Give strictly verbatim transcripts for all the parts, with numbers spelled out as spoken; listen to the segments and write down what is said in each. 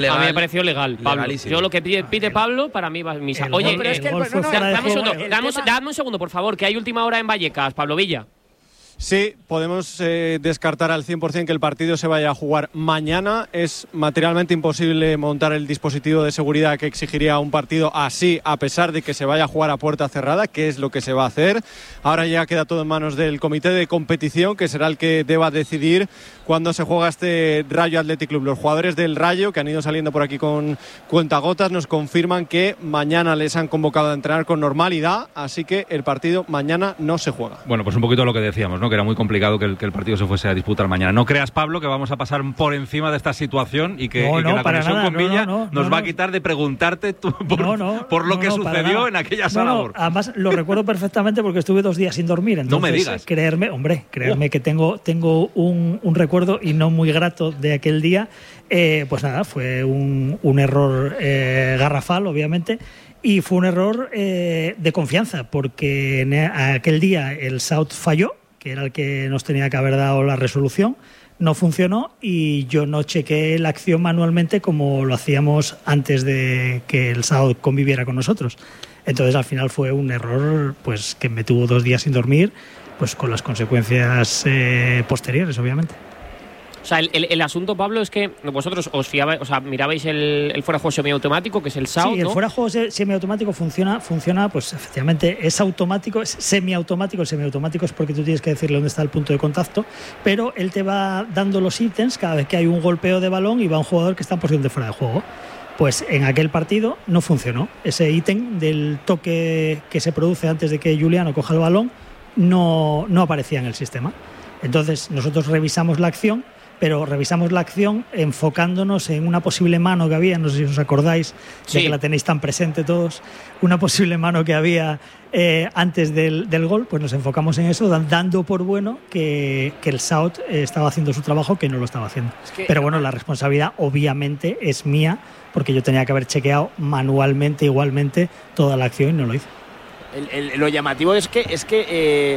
Legal, a mí me pareció legal, Pablo. Legalísimo. Yo lo que pide, pide Pablo, para mí va a misa. Oye, pero eh, es que el, no, no, dame, un segundo, el dame, tema... dame un segundo, por favor, que hay última hora en Vallecas, Pablo Villa. Sí, podemos eh, descartar al cien por cien que el partido se vaya a jugar mañana. Es materialmente imposible montar el dispositivo de seguridad que exigiría un partido así, a pesar de que se vaya a jugar a puerta cerrada, que es lo que se va a hacer. Ahora ya queda todo en manos del comité de competición, que será el que deba decidir cuándo se juega este Rayo Athletic Club. Los jugadores del Rayo, que han ido saliendo por aquí con cuentagotas, nos confirman que mañana les han convocado a entrenar con normalidad, así que el partido mañana no se juega. Bueno, pues un poquito lo que decíamos, ¿no? Que era muy complicado que el, que el partido se fuese a disputar mañana. No creas, Pablo, que vamos a pasar por encima de esta situación y que, no, y que no, la conexión nada, con Villa no, no, no, nos no, va no. a quitar de preguntarte tú por, no, no, por lo no, que no, sucedió en aquella sala. No, no, además lo recuerdo perfectamente porque estuve dos días sin dormir. Entonces, no me digas. Creerme, hombre, creerme oh. que tengo, tengo un, un recuerdo y no muy grato de aquel día. Eh, pues nada, fue un, un error eh, garrafal, obviamente. Y fue un error eh, de confianza, porque en aquel día el South falló, que era el que nos tenía que haber dado la resolución, no funcionó y yo no chequeé la acción manualmente como lo hacíamos antes de que el South conviviera con nosotros. Entonces al final fue un error pues que me tuvo dos días sin dormir, pues con las consecuencias eh, posteriores, obviamente. O sea, el, el, el asunto, Pablo, es que vosotros os fiabais, o sea, mirabais el, el fuera de juego semiautomático, que es el South, Sí, el ¿no? fuera de juego semiautomático funciona, funciona, pues efectivamente es automático, es semiautomático. El semiautomático es porque tú tienes que decirle dónde está el punto de contacto, pero él te va dando los ítems cada vez que hay un golpeo de balón y va un jugador que está en posición de fuera de juego. Pues en aquel partido no funcionó. Ese ítem del toque que se produce antes de que Juliano coja el balón no, no aparecía en el sistema. Entonces nosotros revisamos la acción, pero revisamos la acción enfocándonos en una posible mano que había, no sé si os acordáis, sí. ya que la tenéis tan presente todos, una posible mano que había eh, antes del, del gol, pues nos enfocamos en eso, dando por bueno que, que el South eh, estaba haciendo su trabajo, que no lo estaba haciendo. Es que, pero bueno, la responsabilidad obviamente es mía, porque yo tenía que haber chequeado manualmente, igualmente, toda la acción y no lo hice. El, el, lo llamativo es que... Es que eh...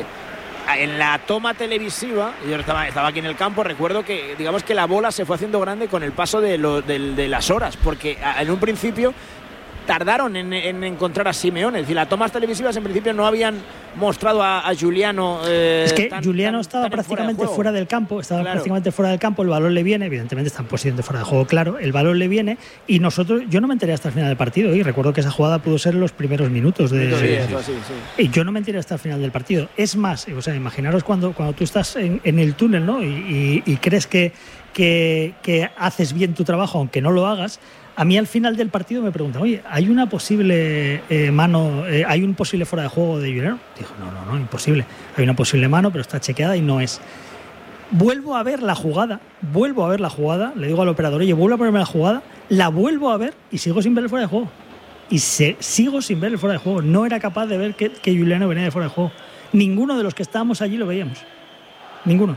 en la toma televisiva, yo estaba, estaba aquí en el campo, recuerdo que digamos que la bola se fue haciendo grande con el paso de, lo, de, de las horas, porque en un principio tardaron en, en encontrar a Simeone. Es decir, las tomas televisivas en principio no habían mostrado a, a Juliano. Eh, es que tan, Juliano tan, estaba tan prácticamente fuera, de fuera del campo, estaba claro. prácticamente fuera del campo, el balón le viene, evidentemente está en posición de fuera de juego, claro, el balón le viene y nosotros, yo no me enteré hasta el final del partido y recuerdo que esa jugada pudo ser en los primeros minutos de, sí, de, eso, sí, sí. y yo no me enteré hasta el final del partido. Es más, o sea, imaginaros cuando, cuando tú estás en, en el túnel, ¿no? y, y, y crees que, que, que haces bien tu trabajo aunque no lo hagas. A mí al final del partido me preguntan, oye, ¿hay una posible eh, mano, eh, hay un posible fuera de juego de Juliano? Dijo, no, no, no, imposible. Hay una posible mano, pero está chequeada y no es. Vuelvo a ver la jugada, vuelvo a ver la jugada, le digo al operador, oye, vuelvo a ponerme la jugada, la vuelvo a ver y sigo sin ver el fuera de juego. Y se, sigo sin ver el fuera de juego. No era capaz de ver que, que Juliano venía de fuera de juego. Ninguno de los que estábamos allí lo veíamos. Ninguno.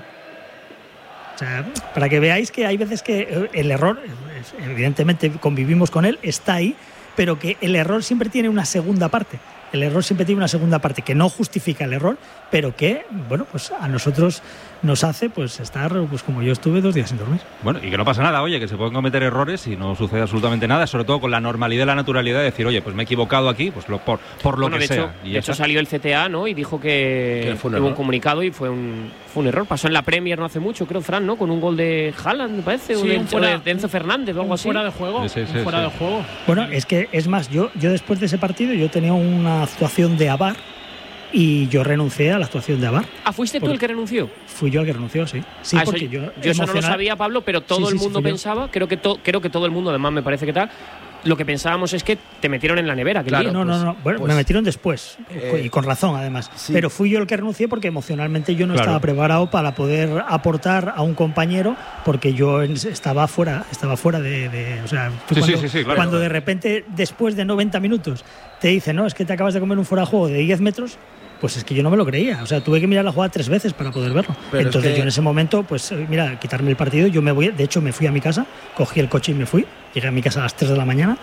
O sea, para que veáis que hay veces que el error, evidentemente convivimos con él, está ahí, pero que el error siempre tiene una segunda parte. El error siempre tiene una segunda parte que no justifica el error, pero que, bueno, pues a nosotros nos hace pues estar, pues como yo estuve dos días sin dormir. Bueno, y que no pasa nada, oye, que se pueden cometer errores y no sucede absolutamente nada, sobre todo con la normalidad y la naturalidad de decir, oye, pues me he equivocado aquí, pues lo, por, por lo bueno, que de sea. Hecho, y de hecho salió el C T A, ¿no? Y dijo que, que fue un, hubo un comunicado y fue un, fue un error. Pasó en la Premier no hace mucho, creo, Fran, ¿no? Con un gol de Haaland, me parece, sí, o de, un fuera, de Enzo Fernández o algo así. Fuera de juego, sí, sí, sí, fuera sí. de juego. Bueno, es que, es más, yo, yo después de ese partido yo tenía una actuación de A V A R y yo renuncié a la actuación de A V A R. Ah, ¿fuiste tú el que renunció? Fui yo el que renunció, sí. Sí, ah, porque eso, yo, yo eso emocional... no lo sabía, Pablo, pero todo sí, sí, el mundo sí, pensaba, creo que, to, creo que todo el mundo, además me parece que tal, lo que pensábamos es que te metieron en la nevera. Claro, no, pues, no, no. Bueno, pues, me metieron después, eh, y con razón además. Sí. Pero fui yo el que renuncié porque emocionalmente yo no claro. estaba preparado para poder aportar a un compañero, porque yo estaba fuera, estaba fuera de, de o sea, tú sí, cuando, sí, sí, sí, claro. cuando de repente después de noventa minutos te dicen, no, es que te acabas de comer un fuera de juego de diez metros. Pues es que yo no me lo creía, o sea, tuve que mirar la jugada tres veces para poder verlo. Pero entonces es que... yo en ese momento, pues mira, quitarme el partido, yo me voy, de hecho me fui a mi casa, cogí el coche y me fui, llegué a mi casa a las tres de la mañana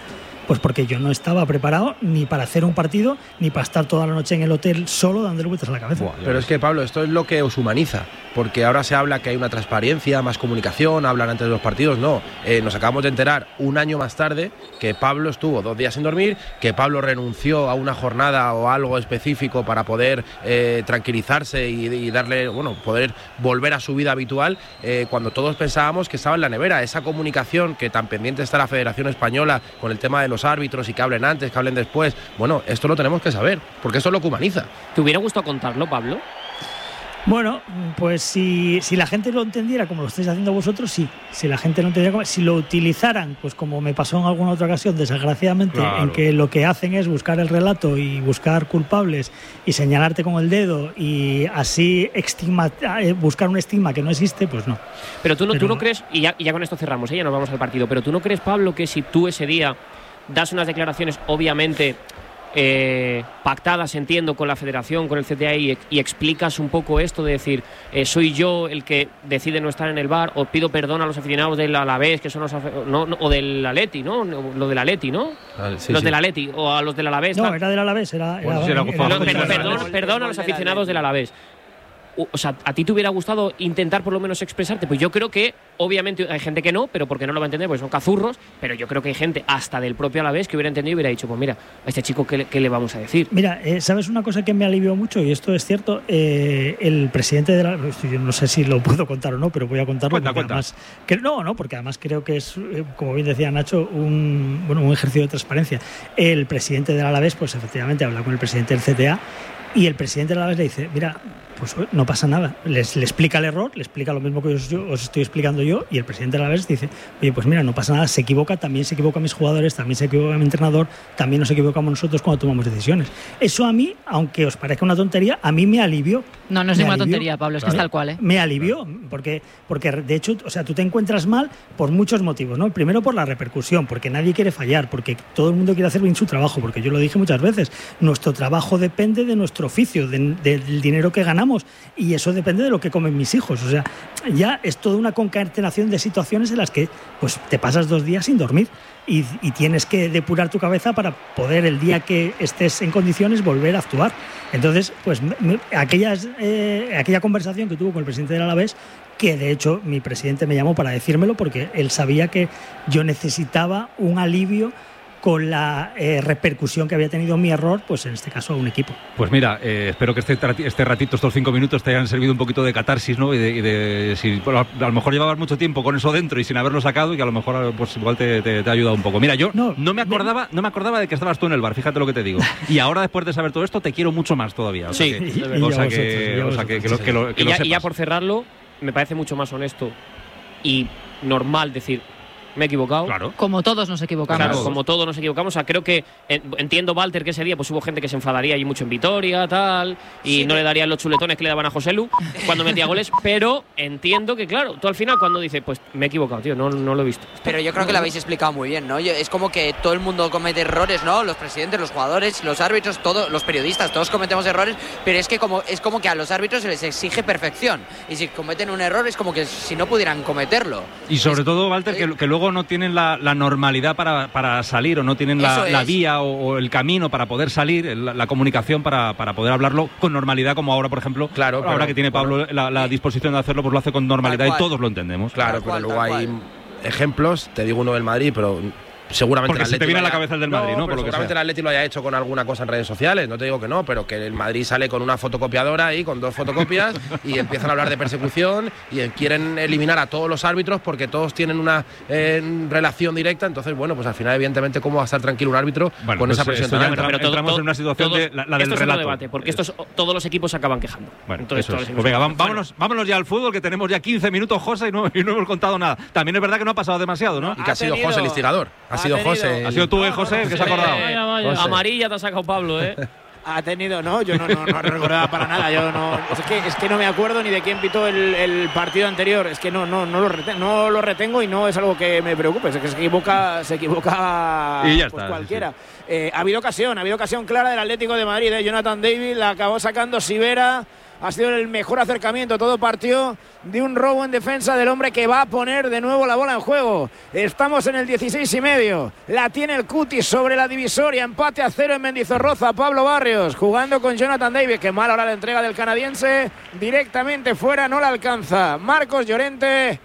Pues porque yo no estaba preparado ni para hacer un partido, ni para estar toda la noche en el hotel solo dándole vueltas a la cabeza. Buah, pero es que, Pablo, esto es lo que os humaniza, porque ahora se habla que hay una transparencia, más comunicación, hablan antes de los partidos. No, eh, nos acabamos de enterar un año más tarde que Pablo estuvo dos días sin dormir, que Pablo renunció a una jornada o algo específico para poder eh, tranquilizarse y, y darle, bueno, poder volver a su vida habitual, eh, cuando todos pensábamos que estaba en la nevera. Esa comunicación que tan pendiente está la Federación Española con el tema de los árbitros y que hablen antes, que hablen después, bueno, esto lo tenemos que saber, porque eso es lo que humaniza. ¿Te hubiera gustado contarlo, Pablo? Bueno, pues si, si la gente lo entendiera como lo estáis haciendo vosotros, sí. Si la gente no entendiera como, si lo utilizaran, pues como me pasó en alguna otra ocasión, desgraciadamente, claro, en que lo que hacen es buscar el relato y buscar culpables y señalarte con el dedo y así estigma, buscar un estigma que no existe, pues no. Pero tú no, Pero, tú no crees, y ya, y ya con esto cerramos, ¿eh? Ya nos vamos al partido, pero tú no crees, Pablo, que si tú ese día das unas declaraciones, obviamente Eh, pactadas, entiendo, con la Federación, con el C T A y, y explicas un poco esto de decir, eh, soy yo el que decide no estar en el bar, o pido perdón a los aficionados del Alavés, que son los no, no, o del Atleti, ¿no? Lo del Atleti, ¿no? Ah, sí, los sí. del Atleti, o a los del Alavés. No, tal. era del Alavés, era, era, bueno, era, era, era, era, era perdón, perdón a los aficionados del Alavés. O sea, ¿a ti te hubiera gustado intentar por lo menos expresarte? Pues yo creo que, obviamente, hay gente que no, pero porque no lo va a entender, porque son cazurros, pero yo creo que hay gente, hasta del propio Alavés, que hubiera entendido y hubiera dicho, pues mira, a este chico, ¿qué le, qué le vamos a decir? Mira, eh, ¿sabes una cosa que me alivió mucho? Y esto es cierto, eh, el presidente de la... Yo no sé si lo puedo contar o no, pero voy a contarlo. Cuenta, porque cuenta. Además, que, no, no, porque además creo que es, eh, como bien decía Nacho, un, bueno, un ejercicio de transparencia. El presidente del Alavés, pues efectivamente, habla con el presidente del C T A y el presidente del Alavés le dice, mira, pues no pasa nada. Les, le explica el error, le explica lo mismo que os, yo, os estoy explicando yo, y el presidente de la Alavés dice, oye, pues mira, no pasa nada, se equivoca, también se equivocan mis jugadores, también se equivoca mi entrenador, también nos equivocamos nosotros cuando tomamos decisiones. Eso a mí, aunque os parezca una tontería, a mí me alivió. No, no es me ninguna alivió. tontería, Pablo, es Claro. que es tal cual, ¿eh? Me alivió, porque, porque de hecho, o sea, tú te encuentras mal por muchos motivos, ¿no? Primero por la repercusión, porque nadie quiere fallar, porque todo el mundo quiere hacer bien su trabajo, porque yo lo dije muchas veces, nuestro trabajo depende de nuestro oficio, de, de, del dinero que ganamos, y eso depende de lo que comen mis hijos. O sea, ya es toda una concatenación de situaciones en las que pues te pasas dos días sin dormir y, y tienes que depurar tu cabeza para poder el día que estés en condiciones volver a actuar. Entonces, pues me, aquellas, eh, aquella conversación que tuvo con el presidente del Alavés, que de hecho mi presidente me llamó para decírmelo porque él sabía que yo necesitaba un alivio con la eh, repercusión que había tenido mi error, pues en este caso a un equipo. Pues mira, eh, espero que este, este ratito, estos cinco minutos, te hayan servido un poquito de catarsis, ¿no? Y de, y de si bueno, a lo mejor llevabas mucho tiempo con eso dentro y sin haberlo sacado, y que a lo mejor pues igual te, te, te ha ayudado un poco. Mira, yo no, no me acordaba, no me acordaba de que estabas tú en el bar, fíjate lo que te digo. Y ahora, después de saber todo esto, te quiero mucho más todavía. O sea sí, que, y, o sea que, o sea que, que, lo, que, lo, que y, lo ya, sepas. y ya por cerrarlo, me parece mucho más honesto y normal decir, me he equivocado. Claro. Como todos nos equivocamos. Claro, como todos nos equivocamos. O sea, creo que entiendo, Walter, que ese día pues hubo gente que se enfadaría y mucho en Vitoria, tal, y sí, no le darían los chuletones que le daban a Joselu cuando metía goles, pero entiendo que, claro, tú al final cuando dices, pues me he equivocado, tío, no, no lo he visto. Pero yo creo que lo habéis explicado muy bien, ¿no? Es como que todo el mundo comete errores, ¿no? Los presidentes, los jugadores, los árbitros, todos, los periodistas, todos cometemos errores, pero es que como es como que a los árbitros se les exige perfección, y si cometen un error es como que si no pudieran cometerlo. Y sobre es, todo, Walter, que, que luego no tienen la la normalidad para, para salir, o no tienen la, la vía o, o el camino para poder salir, la, la comunicación para, para poder hablarlo con normalidad, como ahora, por ejemplo, claro, ahora pero, que tiene Pablo bueno, la, la disposición de hacerlo, pues lo hace con normalidad y todos lo entendemos. Claro, cual, pero luego hay ejemplos, te digo uno del Madrid, pero seguramente porque el se te viene haya, a la cabeza el del Madrid, ¿no? no Por lo que seguramente sea. el Atleti lo haya hecho con alguna cosa en redes sociales, no te digo que no, pero que el Madrid sale con una fotocopiadora ahí, con dos fotocopias, y empiezan a hablar de persecución y quieren eliminar a todos los árbitros porque todos tienen una eh, relación directa. Entonces, bueno, pues al final, evidentemente, ¿cómo va a estar tranquilo un árbitro bueno, con pues esa presión? Ya tan entra, pero todo, entramos todo, en una situación todos, de la, la del esto es relato. otro debate, porque estos, todos los equipos se acaban quejando. Bueno, entonces, eso todos es. los Pues venga, acaban vámonos, bueno. vámonos ya al fútbol, que tenemos ya quince minutos, José, y no, y no hemos contado nada. También es verdad que no ha pasado demasiado, ¿no? Y que ha, ha sido tenido, José el instigador. Ha, ha sido tenido. José. El... Ha sido tú, eh, José, el que se ha acordado. Vaya, vaya. Amarilla te ha sacado Pablo, ¿eh? Ha tenido, no, yo no, no, no recordaba para nada. Yo no, es que, es que no me acuerdo ni de quién pitó el, el partido anterior. Es que no, no, no, lo retengo, no lo retengo y no es algo que me preocupe. Es que se equivoca, se equivoca y ya pues está, cualquiera. Sí, sí. Eh, ha habido ocasión, ha habido ocasión clara del Atlético de Madrid. ¿eh? Jonathan David la acabó sacando Sivera. ha sido el mejor acercamiento. Todo partió de un robo en defensa del hombre que va a poner de nuevo la bola en juego. Estamos en el dieciséis y medio. La tiene el Cutis sobre la divisoria. Empate a cero en Mendizorroza. Pablo Barrios jugando con Jonathan David. Qué mal ahora la entrega del canadiense. Directamente fuera, no la alcanza. Marcos Llorente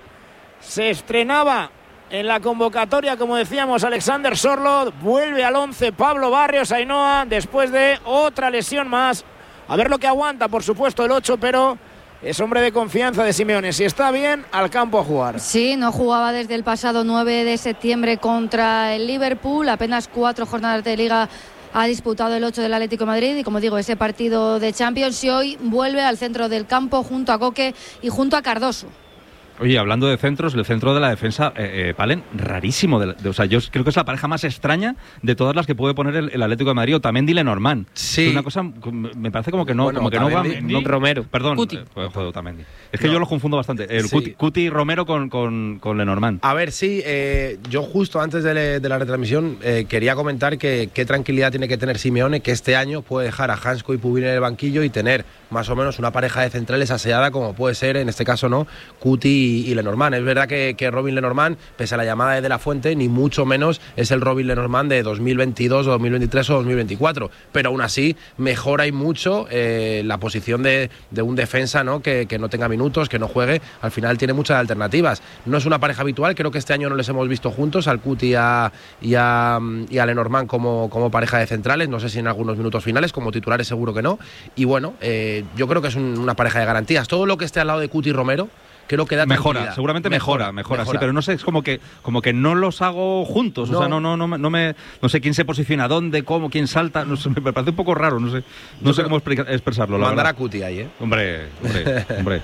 se estrenaba en la convocatoria, como decíamos, Alexander Sorloth. Vuelve al once Pablo Barrios, Ainhoa, después de otra lesión más. A ver lo que aguanta, por supuesto, el ocho, pero es hombre de confianza de Simeone. Si está bien, al campo a jugar. Sí, no jugaba desde el pasado nueve de septiembre contra el Liverpool. Apenas cuatro jornadas de Liga ha disputado el ocho del Atlético de Madrid. Y como digo, ese partido de Champions, y hoy vuelve al centro del campo junto a Coque y junto a Cardoso. Oye, hablando de centros, el centro de la defensa, eh, eh, Palen, rarísimo. De, de, o sea, yo creo que es la pareja más extraña de todas las que puede poner el, el Atlético de Madrid. Otamendi y Lenormand. Sí. Es una cosa, me parece como que no, bueno, como que no va. No, Romero. Perdón, Cuti. Eh, joder, Otamendi. Es que no. yo lo confundo bastante. El Sí. Cuti, Cuti y Romero con, con, con Lenormand. A ver, sí, eh, yo justo antes de, de la retransmisión eh, quería comentar que qué tranquilidad tiene que tener Simeone, que este año puede dejar a Hansko y Pubin en el banquillo y tener más o menos una pareja de centrales aseada, como puede ser, en este caso, no, Cuti y, y Lenormand. Es verdad que, que Robin Lenormand, pese a la llamada de De La Fuente, ni mucho menos es el Robin Lenormand de dos mil veintidós o dos mil veintitrés o dos mil veinticuatro, pero aún así mejora y mucho eh, la posición de, de un defensa, ¿no? Que, que no tenga minutos, que no juegue. Al final tiene muchas alternativas. No es una pareja habitual, creo que este año no les hemos visto juntos, al Cuti y a, y a, y a Lenormand como, como pareja de centrales, no sé si en algunos minutos finales, como titulares seguro que no, y bueno, eh, yo creo que es un, una pareja de garantías. Todo lo que esté al lado de Cuti y Romero creo que da mejora, seguramente mejora, mejora, mejora, sí, pero no sé, es como que como que no los hago juntos, no. O sea, no no no no me no sé quién se posiciona dónde, cómo, quién salta, no sé, me parece un poco raro, no sé, no yo sé cómo expresarlo, la mandar verdad. a Cuti ahí, eh. Hombre, hombre, hombre.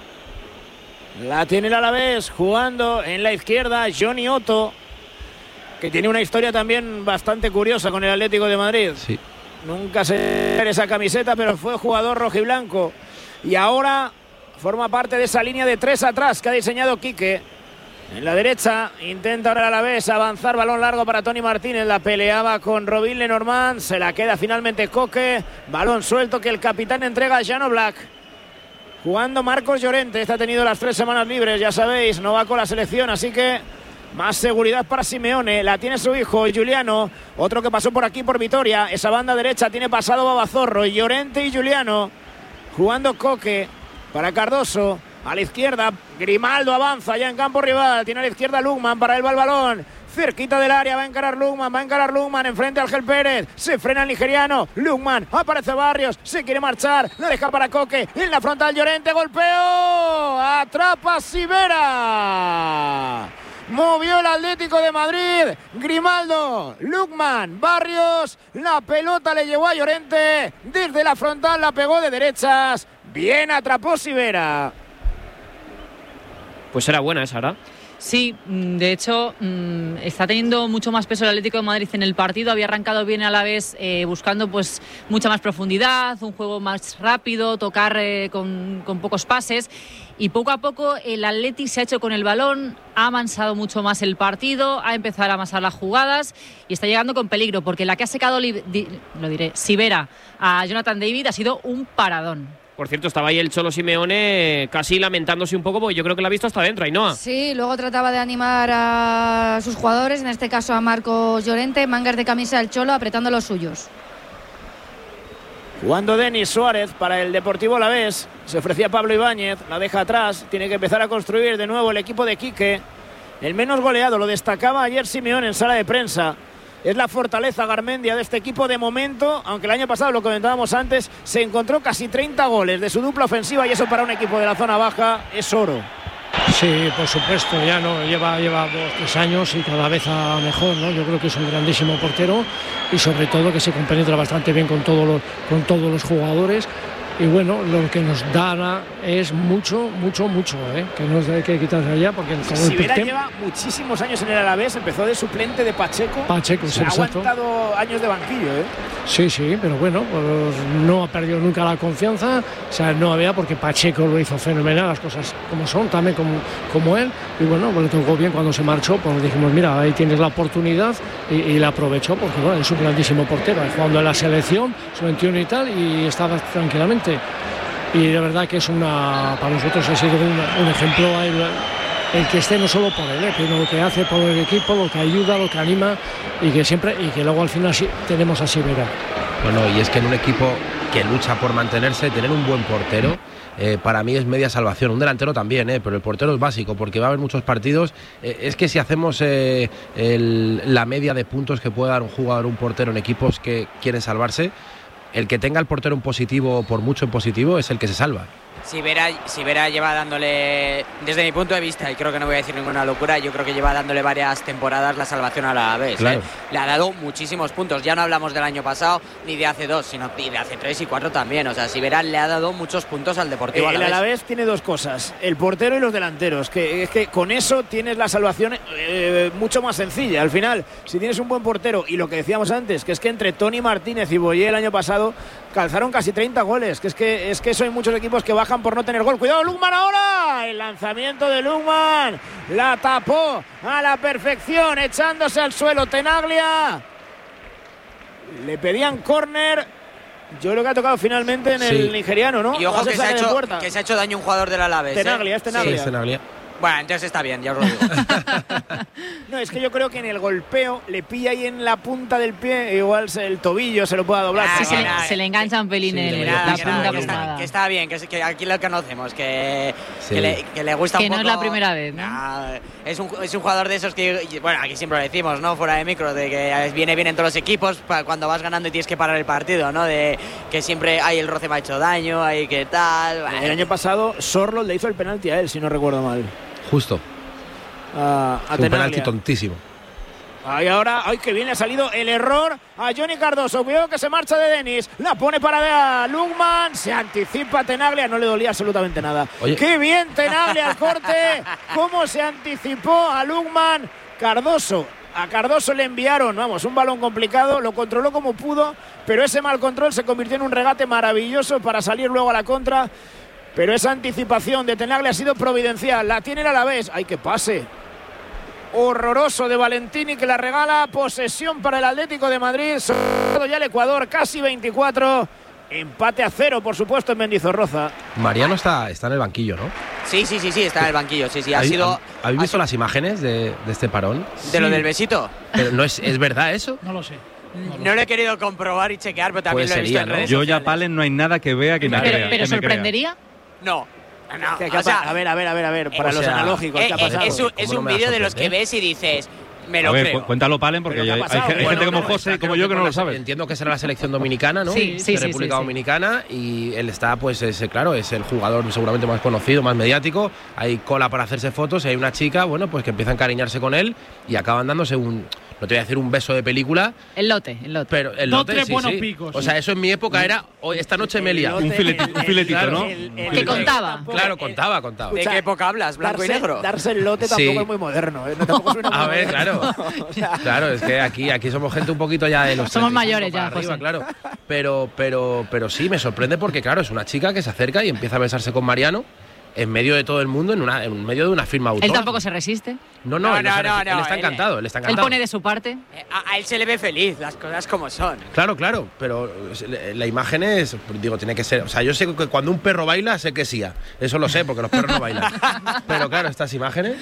La tiene el Alavés jugando en la izquierda Johnny Otto, que tiene una historia también bastante curiosa con el Atlético de Madrid. Sí. Nunca se ve esa camiseta, pero fue jugador rojiblanco y ahora forma parte de esa línea de tres atrás que ha diseñado Quique. En la derecha intenta ahora el Alavés avanzar, balón largo para Toni Martínez, la peleaba con Robin Lenormand, se la queda finalmente Coque, balón suelto que el capitán entrega a Jan Oblak. Jugando Marcos Llorente, este ha tenido las tres semanas libres, ya sabéis, no va con la selección, así que más seguridad para Simeone. La tiene su hijo Giuliano, otro que pasó por aquí por Vitoria. Esa banda derecha tiene pasado Babazorro, Llorente y Giuliano. Jugando Coque para Cardoso. A la izquierda Grimaldo avanza ya en campo rival. Tiene a la izquierda Lukman, para él va el balón. Cerquita del área, va a encarar Lukman, va a encarar Lukman, enfrente a Ángel Pérez, se frena el nigeriano, Lukman, aparece Barrios, se quiere marchar, la deja para Coque, en la frontal Llorente, golpeo, atrapa Sivera. Movió el Atlético de Madrid, Grimaldo, Lukman, Barrios, la pelota le llegó a Llorente, desde la frontal la pegó de derechas, bien atrapó Sivera. Pues era buena esa, ¿verdad? Sí, de hecho está teniendo mucho más peso el Atlético de Madrid en el partido. Había arrancado bien a la vez eh, buscando pues mucha más profundidad, un juego más rápido, tocar eh, con, con pocos pases, y poco a poco el Atleti se ha hecho con el balón, ha amansado mucho más el partido, ha empezado a amasar las jugadas y está llegando con peligro, porque la que ha secado, li, di, lo diré, Sivera a Jonathan David ha sido un paradón. Por cierto, estaba ahí el Cholo Simeone casi lamentándose un poco, porque yo creo que lo ha visto hasta adentro, Ainhoa. Sí, luego trataba de animar a sus jugadores, en este caso a Marcos Llorente, mangas de camisa del Cholo, apretando los suyos. Jugando Denis Suárez para el Deportivo Alavés, se ofrecía Pablo Ibáñez, la deja atrás, tiene que empezar a construir de nuevo el equipo de Quique. El menos goleado, lo destacaba ayer Simeone en sala de prensa. Es la fortaleza Garmendia de este equipo de momento, aunque el año pasado, lo comentábamos antes, se encontró casi treinta goles de su dupla ofensiva, y eso para un equipo de la zona baja es oro. Sí, por supuesto, ya no lleva, lleva dos, tres años y cada vez a mejor, ¿no? Yo creo que es un grandísimo portero y sobre todo que se compenetra bastante bien con todos los, con todos los jugadores. Y bueno, lo que nos da es mucho, mucho, mucho, ¿eh? Que no hay que quitarse allá porque el Sivera lleva muchísimos años en el Alavés, empezó de suplente de Pacheco. Pacheco, sí, ha exacto. aguantado años de banquillo, ¿eh? Sí, sí, pero bueno, pues no ha perdido nunca la confianza, o sea, no había, porque Pacheco lo hizo fenomenal, las cosas como son, también como, como él, y bueno, pues le tocó bien cuando se marchó, pues dijimos, mira, ahí tienes la oportunidad, y, y la aprovechó, porque bueno, es un grandísimo portero, jugando en la selección, su veintiuno y tal, y estaba tranquilamente. y de verdad que es una, para nosotros ha sido un, un ejemplo el, el que esté no solo por él, ¿eh? Sino lo que hace por el equipo, lo que ayuda, lo que anima y que siempre y que luego al final sí, tenemos a Sivera. Bueno, y es que en un equipo que lucha por mantenerse, tener un buen portero, eh, para mí es media salvación. Un delantero también, eh, pero el portero es básico, porque va a haber muchos partidos. Eh, es que si hacemos eh, el, la media de puntos que puede dar un jugador, un portero en equipos que quieren salvarse, el que tenga el portero en positivo, por mucho en positivo, es el que se salva. Sivera, Sivera lleva dándole, desde mi punto de vista, y creo que no voy a decir ninguna locura, yo creo que lleva dándole varias temporadas la salvación a la vez. Claro. ¿eh? Le ha dado muchísimos puntos. Ya no hablamos del año pasado ni de hace dos, sino de hace tres y cuatro también. O sea, Sivera le ha dado muchos puntos al Deportivo eh, Alavés. El Alavés tiene dos cosas, el portero y los delanteros, que es que con eso tienes la salvación eh, mucho más sencilla. Al final, si tienes un buen portero, y lo que decíamos antes, que es que entre Tony Martínez y Boyé el año pasado calzaron casi treinta goles, que es que es que eso hay muchos equipos que bajan por no tener gol. Cuidado, Lukman ahora, el lanzamiento de Lukman, la tapó a la perfección, echándose al suelo Tenaglia. Le pedían córner. Yo creo que ha tocado finalmente en el sí. nigeriano, ¿no? Y ojo que se, ha hecho, que se ha hecho daño un jugador del Alavés. Tenaglia, ¿eh? es Tenaglia. Sí, es Tenaglia. Bueno, entonces está bien, ya os lo digo. No, es que yo creo que en el golpeo le pilla ahí en la punta del pie, igual el tobillo se lo pueda doblar. Ah, sí, se, le, se le engancha un pelín sí, en nada, la que punta. Nada, que, está, que está bien, que, que aquí lo conocemos, que, sí. que, le, que le gusta que un poco. Que no es la primera vez, ¿no? Nah, es, un, es un jugador de esos que, bueno, aquí siempre lo decimos, ¿no? Fuera de micro, de que viene bien en todos los equipos para cuando vas ganando y tienes que parar el partido, ¿no? De que siempre hay el roce me ha hecho daño, hay que tal. El año pasado Sorloth le hizo el penalti a él, si no recuerdo mal. Justo. A, a un penalti tontísimo. Ahí ahora, ay, que bien le ha salido el error a Johnny Cardoso. Cuidado que se marcha de Denis. La pone para Lukman. Se anticipa Tenaglia. No le dolía absolutamente nada. Oye. Qué bien Tenaglia al corte. Cómo se anticipó a Lukman. Cardoso. A Cardoso le enviaron, vamos, un balón complicado. Lo controló como pudo. Pero ese mal control se convirtió en un regate maravilloso para salir luego a la contra. Pero esa anticipación de Tenaglia ha sido providencial. La tiene el Alavés. Ay, que pase. Horroroso de Valentini, que la regala. Posesión para el Atlético de Madrid. Sobre ya el Ecuador, casi veinticuatro. Empate a cero, por supuesto, en Mendizorroza. Mariano está, está en el banquillo, ¿no? Sí, sí, sí, sí, está en el banquillo. Sí, sí, ha ¿Habéis, sido. ¿Habéis visto ha, las imágenes de, de este parón? ¿De sí. lo del besito? Pero no es, ¿es verdad eso? No lo sé. No, no lo he querido comprobar y chequear, pero también pues lo he sería, visto en ¿no? redes Yo sociales. ya, Palen, no hay nada que vea que me pero, crea. Pero que sorprendería. Me crea. No. No, ¿Qué, qué o sea, a ver, a ver, a ver, a ver, para o los sea, analógicos, eh, ¿qué ha pasado? Es un, es no un me vídeo va a de los que sorprender? ves y dices, me lo a ver, creo. cuéntalo, Palen, porque hay, hay, hay Bueno, gente como no, José, como yo, que no lo sabe. Entiendo que será la selección dominicana, ¿no? Sí, sí, de sí, República sí, sí. Dominicana, y él está, pues, es, claro, es el jugador seguramente más conocido, más mediático. Hay cola para hacerse fotos y hay una chica, bueno, pues que empieza a encariñarse con él y acaban dándose un, no te voy a decir un beso de película. El lote, el lote. Pero el Dos, lote, tres sí, buenos sí. picos. O sea, eso en mi época era, hoy esta noche me he liado. Un filetito, un filetito, Claro. ¿no? El- el- Que el- contaba. tampoco- Claro, contaba, contaba. ¿De qué época hablas? ¿Blanco darse, y negro? Darse el lote tampoco Sí. es muy moderno. ¿eh? No, tampoco suena muy A ver, moderno. claro. O sea, Claro, es que aquí, aquí somos gente un poquito ya de los Somos treinta y cinco mayores ya, para arriba, José. claro. Pero, pero, pero sí, me sorprende porque, claro, es una chica que se acerca y empieza a besarse con Mariano en medio de todo el mundo, en, una, en medio de una firma autógrafa. Él tampoco se resiste. No, no, No, él, no no, se no, resiste. no, él está él- encantado, él está Él encantado. pone de su parte. Eh, A, a él se le ve feliz, las cosas como son. Claro, claro, pero la imagen es, digo, tiene que ser, o sea, yo sé que cuando un perro baila, sé que sí, eso lo sé, porque los perros no bailan. Pero claro, estas imágenes,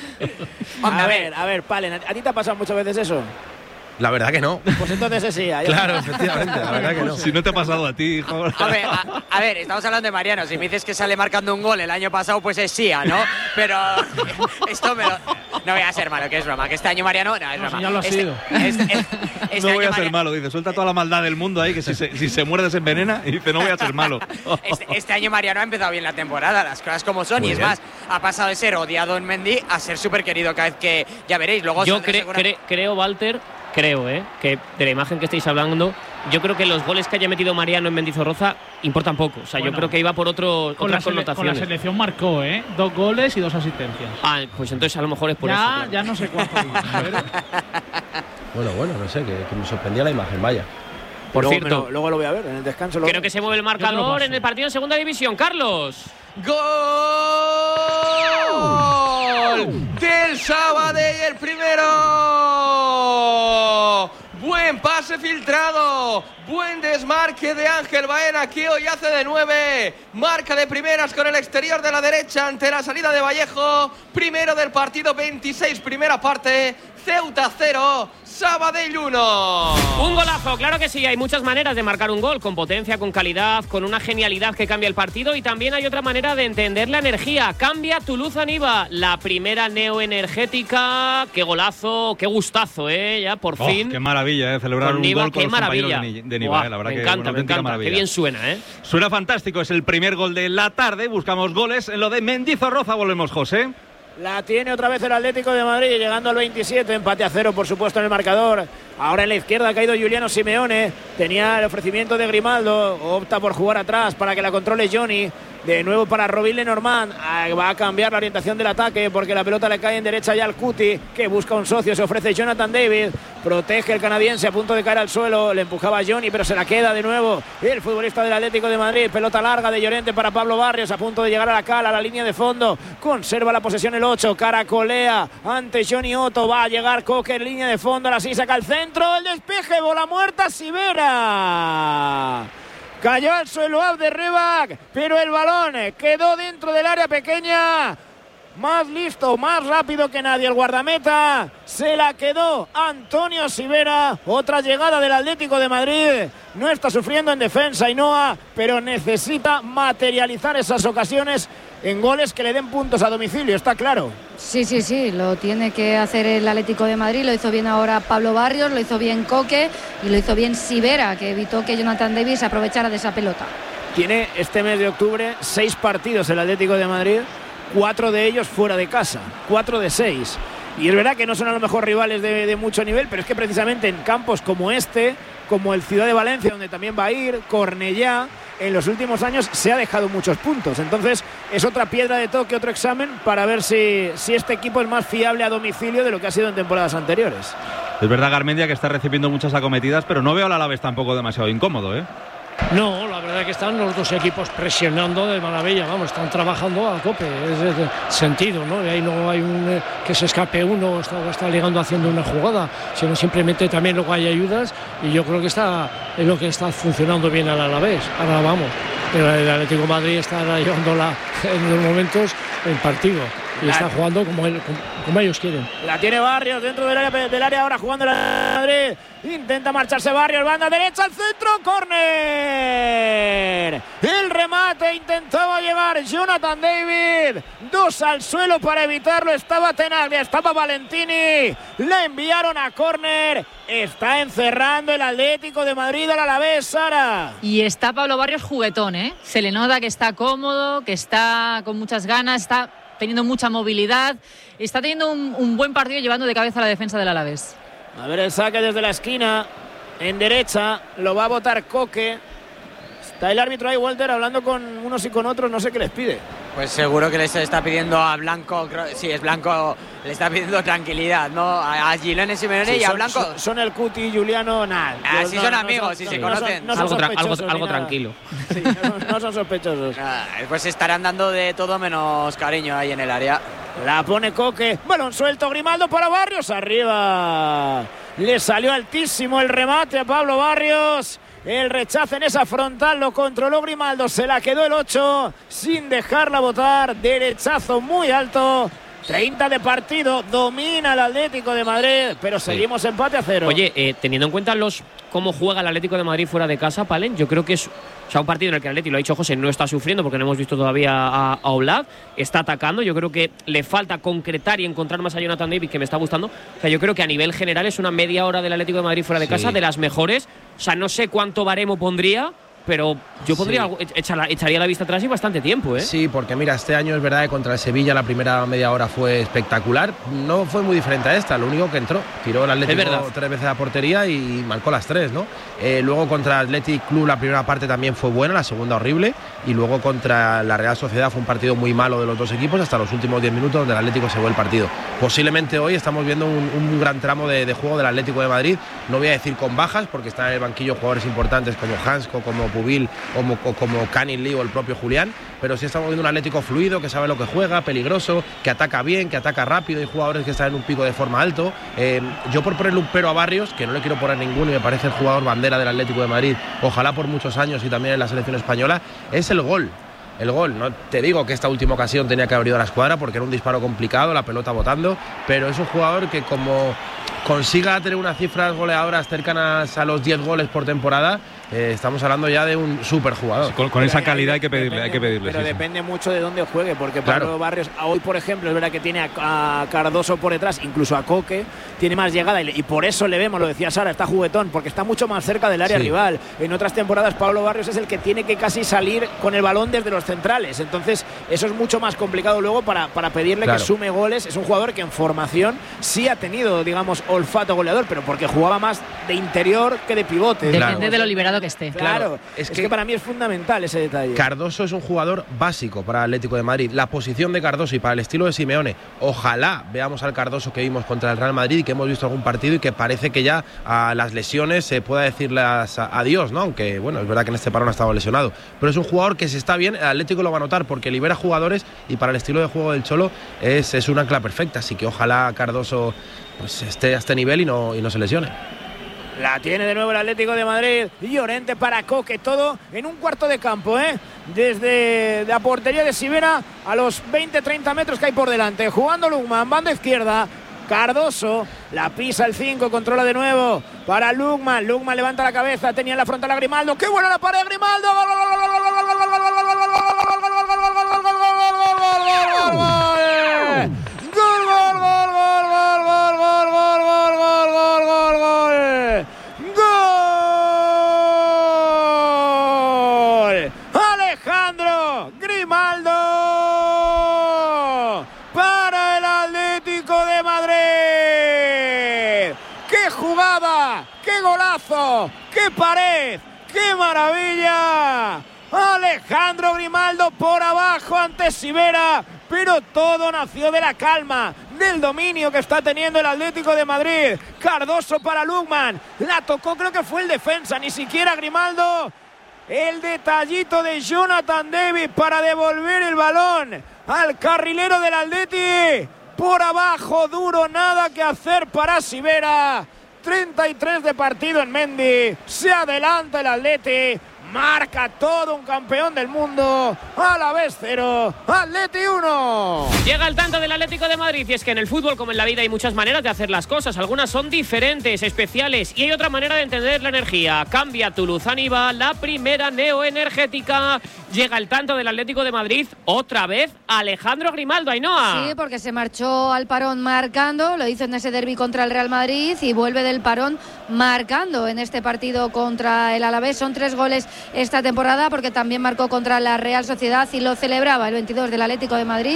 a ver, a ver, Palen, ¿a ti te ha pasado muchas veces eso? la verdad que no. Pues entonces ese sí. ahí Claro, está. efectivamente, la verdad que no. Si no te ha pasado a ti, hijo. A ver, a, a ver, estamos hablando de Mariano. Si me dices que sale marcando un gol el año pasado, pues es Sia, ¿no? Pero esto me lo... No voy a ser malo, que es broma. Que este año Mariano... No, es No, broma. si ya lo ha este, sido. Este, este No año voy a ser Mariano- malo, dice. Suelta toda la maldad del mundo ahí, que si se, si se muerde se envenena. Y dice, no voy a ser malo. Este, este año Mariano ha empezado bien la temporada, las cosas como son. Muy y es bien. más, ha pasado de ser odiado en Mendy a ser súper querido cada vez que... Ya veréis, luego... Yo saldrá cre- segura- cre- creo, Walter, creo, ¿eh? que de la imagen que estáis hablando, yo creo que los goles que haya metido Mariano en Mendizorroza importan poco. O sea, Bueno, yo creo que iba por otro, Con la, otras sele- con la connotaciones. selección marcó, ¿eh? Dos goles y dos asistencias. Ah, pues entonces a lo mejor es por ya, eso. claro. ya no sé cuánto. pero- Bueno, bueno, no sé, que, que me sorprendía la imagen, vaya. Por luego, me cierto, lo- luego lo voy a ver, en el descanso. Lo creo que se mueve el Yo te lo marcador paso. en el partido en segunda división. Carlos. ¡Gol! Del Sabadell, el primero. Buen Bien, pase filtrado. Buen desmarque de Ángel Baena, que hoy hace de nueve. Marca de primeras con el exterior de la derecha ante la salida de Vallejo. Primero del partido, veintiséis, primera parte. Ceuta cero, Sabadell uno. Un golazo, claro que sí, hay muchas maneras de marcar un gol, con potencia, con calidad, con una genialidad que cambia el partido, y también hay otra manera de entender la energía. Cambia Toulouse Aniva, la primera neoenergética. Qué golazo, qué gustazo, eh, ya por oh, fin. Qué maravilla, eh, celebrar Niva, un gol con qué los maravilla. compañeros de Niva, eh, la verdad me que encanta, me encanta, maravilla. Qué bien suena, eh. Suena fantástico, es el primer gol de la tarde, buscamos goles en lo de Mendizorroza, volvemos, José. La tiene otra vez el Atlético de Madrid, llegando al veintisiete, empate a cero, por supuesto, en el marcador. Ahora en la izquierda ha caído Giuliano Simeone. Tenía el ofrecimiento de Grimaldo, opta por jugar atrás para que la controle Johnny. De nuevo para Robin Lenormand. Va a cambiar la orientación del ataque porque la pelota le cae en derecha ya al Cuti, que busca un socio. Se ofrece Jonathan David. Protege el canadiense a punto de caer al suelo. Le empujaba a Johnny, pero se la queda de nuevo el futbolista del Atlético de Madrid. Pelota larga de Llorente para Pablo Barrios, a punto de llegar a la cala, a la línea de fondo. Conserva la posesión el ocho. Caracolea ante Johnny Otto. Va a llegar Coque en línea de fondo. Ahora sí saca el centro. El despeje. Bola muerta. Sivera. Cayó al suelo Abde Rebac, pero el balón quedó dentro del área pequeña. Más listo, más rápido que nadie el guardameta. Se la quedó Antonio Sivera. Otra llegada del Atlético de Madrid. No está sufriendo en defensa Ainhoa, pero necesita materializar esas ocasiones en goles que le den puntos a domicilio, está claro. Sí, sí, sí, lo tiene que hacer el Atlético de Madrid. Lo hizo bien ahora Pablo Barrios, lo hizo bien Coque y lo hizo bien Sivera, que evitó que Jonathan Davis aprovechara de esa pelota. Tiene este mes de octubre seis partidos el Atlético de Madrid, cuatro de ellos fuera de casa, cuatro de seis. Y es verdad que no son a lo mejor rivales de, de mucho nivel, pero es que precisamente en campos como este, como el Ciudad de Valencia, donde también va a ir, Cornellá, en los últimos años se ha dejado muchos puntos. Entonces es otra piedra de toque, otro examen para ver si, si este equipo es más fiable a domicilio de lo que ha sido en temporadas anteriores. Es verdad, Garmendia, que está recibiendo muchas acometidas, pero no veo al Alavés tampoco demasiado incómodo, ¿eh? No, la verdad es que están los dos equipos presionando de maravilla, vamos, están trabajando a tope, es de sentido, ¿no? Y ahí no hay un eh, que se escape uno, está, está ligando haciendo una jugada, sino simplemente también luego hay ayudas, y yo creo que está es lo que está funcionando bien al Alavés. Ahora vamos, el, el Atlético de Madrid está llevándola en los momentos en partido. Y está jugando como, él, como, como ellos quieren. La tiene Barrios dentro del área, del área ahora jugando la Madrid. Intenta marcharse Barrios, banda derecha al centro, córner. El remate intentaba llevar Jonathan David. Dos al suelo para evitarlo. Estaba Tenaglia, estaba Valentini. La enviaron a córner. Está encerrando el Atlético de Madrid al Alavés, Sara. Y está Pablo Barrios juguetón, ¿eh? Se le nota que está cómodo, que está con muchas ganas, está teniendo mucha movilidad, está teniendo un, un buen partido llevando de cabeza a la defensa del Alavés. A ver el saque desde la esquina, en derecha, lo va a botar Coque. Está el árbitro ahí, Walter, hablando con unos y con otros, no sé qué les pide. Pues seguro que les está pidiendo a Blanco, sí, es Blanco, le está pidiendo tranquilidad, ¿no? A, a Giuliano Simeone sí, y a son, Blanco. Son, son el Cuti y Giuliano, nada. Ah, sí, no, son no, amigos, no, sí no, se no, conocen. No son, no algo, son tra algo, algo tranquilo. Sí, no, no son sospechosos. Ah, pues estarán dando de todo menos cariño ahí en el área. La pone Coque, balón suelto, Grimaldo para Barrios, arriba. Le salió altísimo el remate a Pablo Barrios. El rechazo en esa frontal lo controló Grimaldo, se la quedó el ocho sin dejarla botar. Derechazo muy alto. treinta de partido, domina el Atlético de Madrid, pero seguimos sí. empate a cero. Oye, eh, teniendo en cuenta los cómo juega el Atlético de Madrid fuera de casa, Palen, yo creo que es o sea, un partido en el que el Atlético, lo ha dicho José, no está sufriendo porque no hemos visto todavía a, a Oblak, está atacando, yo creo que le falta concretar y encontrar más a Jonathan David, que me está gustando. O sea, yo creo que a nivel general es una media hora del Atlético de Madrid fuera de sí. casa, de las mejores. O sea, no sé cuánto baremo pondría, pero yo podría sí. echar, echaría la vista atrás y bastante tiempo, ¿eh? Sí, porque mira, este año es verdad que contra el Sevilla la primera media hora fue espectacular. No fue muy diferente a esta, lo único que entró. Tiró el Atlético tres veces a portería y marcó las tres, ¿no? Eh, luego contra el Athletic Club la primera parte también fue buena, la segunda horrible. Y luego contra la Real Sociedad fue un partido muy malo de los dos equipos hasta los últimos diez minutos donde el Atlético se fue el partido. Posiblemente hoy estamos viendo un, un gran tramo de, de juego del Atlético de Madrid. No voy a decir con bajas porque están en el banquillo jugadores importantes como Hansko, como Pubil como, como Canin Lee o el propio Julián, pero sí estamos viendo un Atlético fluido, que sabe lo que juega, peligroso, que ataca bien, que ataca rápido, y jugadores que están en un pico de forma alto. Eh, yo por ponerle un pero a Barrios, que no le quiero poner ninguno y me parece el jugador bandera del Atlético de Madrid, ojalá por muchos años y también en la selección española, es el gol. El gol, no te digo que esta última ocasión tenía que haber ido a la escuadra porque era un disparo complicado, la pelota botando, pero es un jugador que como consiga tener unas cifras goleadoras cercanas a los diez goles por temporada, eh, estamos hablando ya de un superjugador. Sí, con, con esa calidad hay que pedirle, depende, hay que pedirle. Pero sí, depende sí. mucho de dónde juegue, porque Pablo claro. Barrios hoy, por ejemplo, es verdad que tiene a, a Cardoso por detrás, incluso a Coque, tiene más llegada y, y por eso le vemos, lo decía Sara, está juguetón, porque está mucho más cerca del área sí. rival. En otras temporadas Pablo Barrios es el que tiene que casi salir con el balón desde los centrales, entonces eso es mucho más complicado luego para, para pedirle claro. que sume goles. Es un jugador que en formación sí ha tenido, digamos, olfato goleador, pero porque jugaba más de interior que de pivote. Depende claro. de lo liberado que esté. Claro, claro. Es, es que, que para mí es fundamental ese detalle. Cardoso es un jugador básico para el Atlético de Madrid. La posición de Cardoso y para el estilo de Simeone, ojalá veamos al Cardoso que vimos contra el Real Madrid y que hemos visto algún partido y que parece que ya a las lesiones se pueda decirles adiós, ¿no? Aunque, bueno, es verdad que en este parón ha estado lesionado. Pero es un jugador que si está bien, el Atlético lo va a notar porque libera jugadores y para el estilo de juego del Cholo es, es un ancla perfecta. Así que ojalá Cardoso pues, esté a este nivel y no, y no se lesione. La tiene de nuevo el Atlético de Madrid. Llorente para Coque, todo en un cuarto de campo, ¿eh? Desde la portería de Sivera a los veinte a treinta metros que hay por delante. Jugando Lukman, banda izquierda. Cardoso, la pisa el cinco, controla de nuevo para Lukman. Lukman levanta la cabeza, tenía en la frontal a Grimaldo. ¡Qué buena la pared de Grimaldo! ¡Gol, gol, gol, gol, gol, gol, gol, gol, gol, gol, Alejandro Grimaldo para el Atlético de Madrid. ¡Qué jugada! ¡Qué golazo! ¡Qué pared! ¡Qué maravilla! Alejandro Grimaldo por abajo ante Sivera, pero todo nació de la calma, del dominio que está teniendo el Atlético de Madrid. Cardoso para Lukman, la tocó, creo que fue el defensa, ni siquiera Grimaldo. El detallito de Jonathan David para devolver el balón al carrilero del Atleti. Por abajo, duro, nada que hacer para Sivera. treinta y tres de partido en Mendy. Se adelanta el Atleti. Marca todo un campeón del mundo. A la vez cero, Atleti uno. Llega el tanto del Atlético de Madrid. Y es que en el fútbol, como en la vida, hay muchas maneras de hacer las cosas. Algunas son diferentes, especiales, y hay otra manera de entender la energía. Cambia tu luz Aniva, la primera neoenergética. Llega el tanto del Atlético de Madrid. Otra vez Alejandro Grimaldo, Ainhoa. Sí, porque se marchó al parón marcando. Lo hizo en ese derbi contra el Real Madrid y vuelve del parón marcando en este partido contra el Alavés. Son tres goles esta temporada, porque también marcó contra la Real Sociedad y lo celebraba el veintidós del Atlético de Madrid,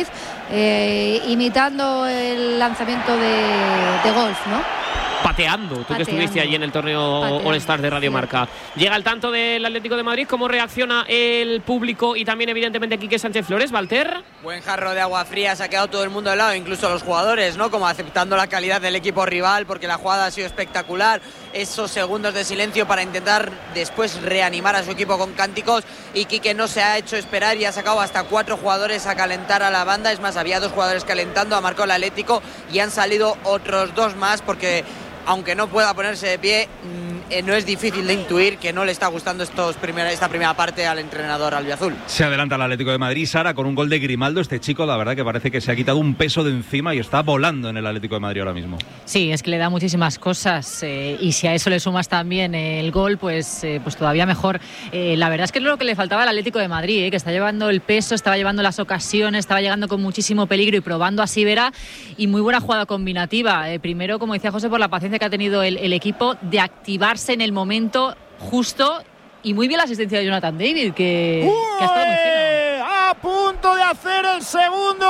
eh, imitando el lanzamiento de, de golf, ¿no? Pateando, tú Pateando. que estuviste allí en el torneo All Stars de Radio Marca. Llega el tanto del Atlético de Madrid. ¿Cómo reacciona el público y también evidentemente Quique Sánchez Flores, Walter? Buen jarro de agua fría, se ha quedado todo el mundo al lado, incluso los jugadores, ¿no? Como aceptando la calidad del equipo rival, porque la jugada ha sido espectacular. Esos segundos de silencio para intentar después reanimar a su equipo con cánticos, y Quique no se ha hecho esperar y ha sacado hasta cuatro jugadores a calentar a la banda. Es más, había dos jugadores calentando, ha marcado el Atlético y han salido otros dos más, porque aunque no pueda ponerse de pie, eh, no es difícil de intuir que no le está gustando estos primera, esta primera parte al entrenador albiazul. Se adelanta el Atlético de Madrid, Sara, con un gol de Grimaldo. Este chico, la verdad que parece que se ha quitado un peso de encima y está volando en el Atlético de Madrid ahora mismo. Sí, es que le da muchísimas cosas, eh, y si a eso le sumas también el gol, pues, eh, pues todavía mejor. Eh, la verdad es que es lo que le faltaba al Atlético de Madrid, eh, que está llevando el peso, estaba llevando las ocasiones, estaba llegando con muchísimo peligro y probando a Sivera, y muy buena jugada combinativa. Eh, primero, como decía José, por la paciencia que ha tenido el, el equipo de activarse en el momento justo, y muy bien la asistencia de Jonathan David, que, que ha estado muy fino. A punto de hacer el segundo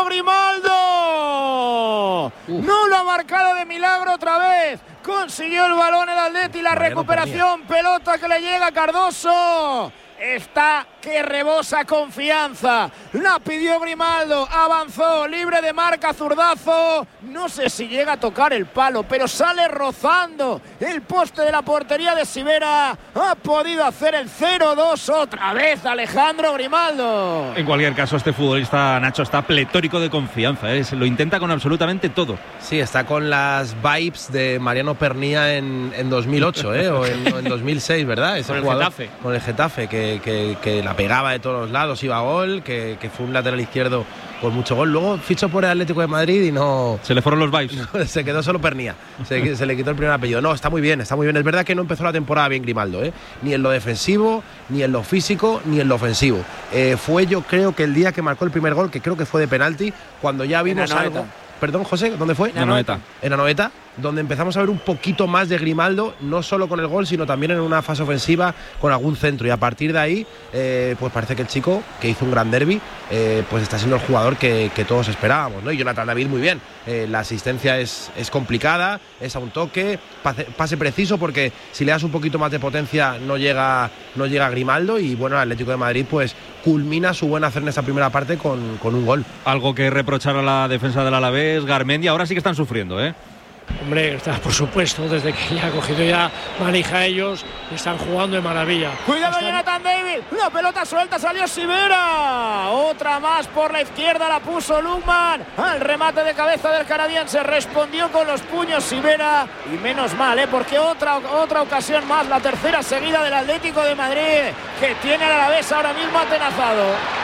Grimaldo. Uf. No lo ha marcado de milagro otra vez. Consiguió el balón el Atleti, la Mariano recuperación, pelota que le llega a Cardoso. Está que rebosa confianza. La pidió Grimaldo, avanzó, libre de marca, zurdazo. No sé si llega a tocar el palo, pero sale rozando el poste de la portería de Sivera. Ha podido hacer el cero dos otra vez Alejandro Grimaldo. En cualquier caso, este futbolista, Nacho, está pletórico de confianza, ¿eh? Lo intenta con absolutamente todo. Sí, está con las vibes de Mariano Pernía en, en dos mil ocho, ¿eh? o, en, o en dos mil seis, ¿verdad? Ese con el jugador, Getafe. Con el Getafe, que, que, que la pegaba de todos los lados, iba a gol, que, que fue un lateral izquierdo con mucho gol. Luego fichó por el Atlético de Madrid y no... Se le fueron los vibes. No, se quedó solo Pernía. Se, se le quitó el primer apellido. No, está muy bien, está muy bien. Es verdad que no empezó la temporada bien Grimaldo, ¿eh? Ni en lo defensivo, ni en lo físico, ni en lo ofensivo. Eh, fue yo creo que el día que marcó el primer gol, que creo que fue de penalti, cuando ya vimos algo... Perdón, José, ¿dónde fue? En Anoeta. En Anoeta, donde empezamos a ver un poquito más de Grimaldo, no solo con el gol, sino también en una fase ofensiva con algún centro. Y a partir de ahí, eh, pues parece que el chico, que hizo un gran derbi, eh, pues está siendo el jugador que, que todos esperábamos, ¿no? Y Jonathan David muy bien. Eh, la asistencia es, es complicada, es a un toque, pase, pase preciso, porque si le das un poquito más de potencia no llega, no llega Grimaldo. Y bueno, el Atlético de Madrid pues culmina su buen hacer en esa primera parte con, con un gol. Algo que reprochar a la defensa del Alavés, Garmendia, ahora sí que están sufriendo, ¿eh? Hombre, está por supuesto, desde que ya ha cogido ya manija a ellos, están jugando de maravilla. Cuidado, Están... Jonathan David, la pelota suelta, salió Sivera. Otra más por la izquierda, la puso Lukman. Al remate de cabeza del canadiense, respondió con los puños Sivera. Y menos mal, ¿eh? Porque otra, otra ocasión más, la tercera seguida del Atlético de Madrid, que tiene al Alavés ahora mismo atenazado.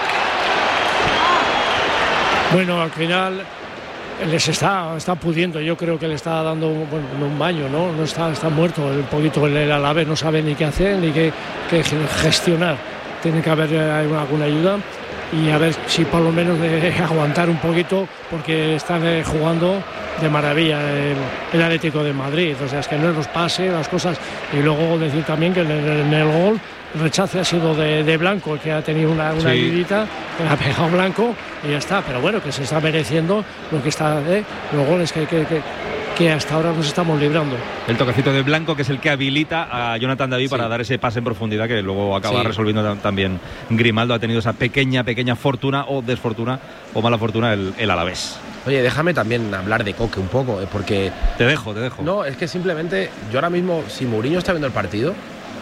Bueno, al final les está, está pudiendo, yo creo que le está dando bueno, un baño, ¿no? No está, está muerto un poquito el Alavés, no sabe ni qué hacer ni qué, qué gestionar. Tiene que haber alguna ayuda y a ver si por lo menos de aguantar un poquito, porque están jugando de maravilla el, el Atlético de Madrid. O sea, es que no los pase las cosas. Y luego decir también que en el, en el gol el rechace ha sido de, de Blanco, que ha tenido una, una ayudita, que ha pegado Blanco y ya está. Pero bueno, que se está mereciendo lo que está, ¿eh? Los goles que, que, que, que hasta ahora nos estamos librando. El toquecito de Blanco, que es el que habilita a Jonathan David sí. para dar ese pase en profundidad, que luego acaba sí. resolviendo también Grimaldo. Ha tenido esa pequeña, pequeña fortuna o desfortuna o mala fortuna el, el Alavés. Oye, déjame también hablar de Coque un poco, ¿eh? Porque... Te dejo, te dejo. No, es que simplemente yo ahora mismo, si Mourinho está viendo el partido,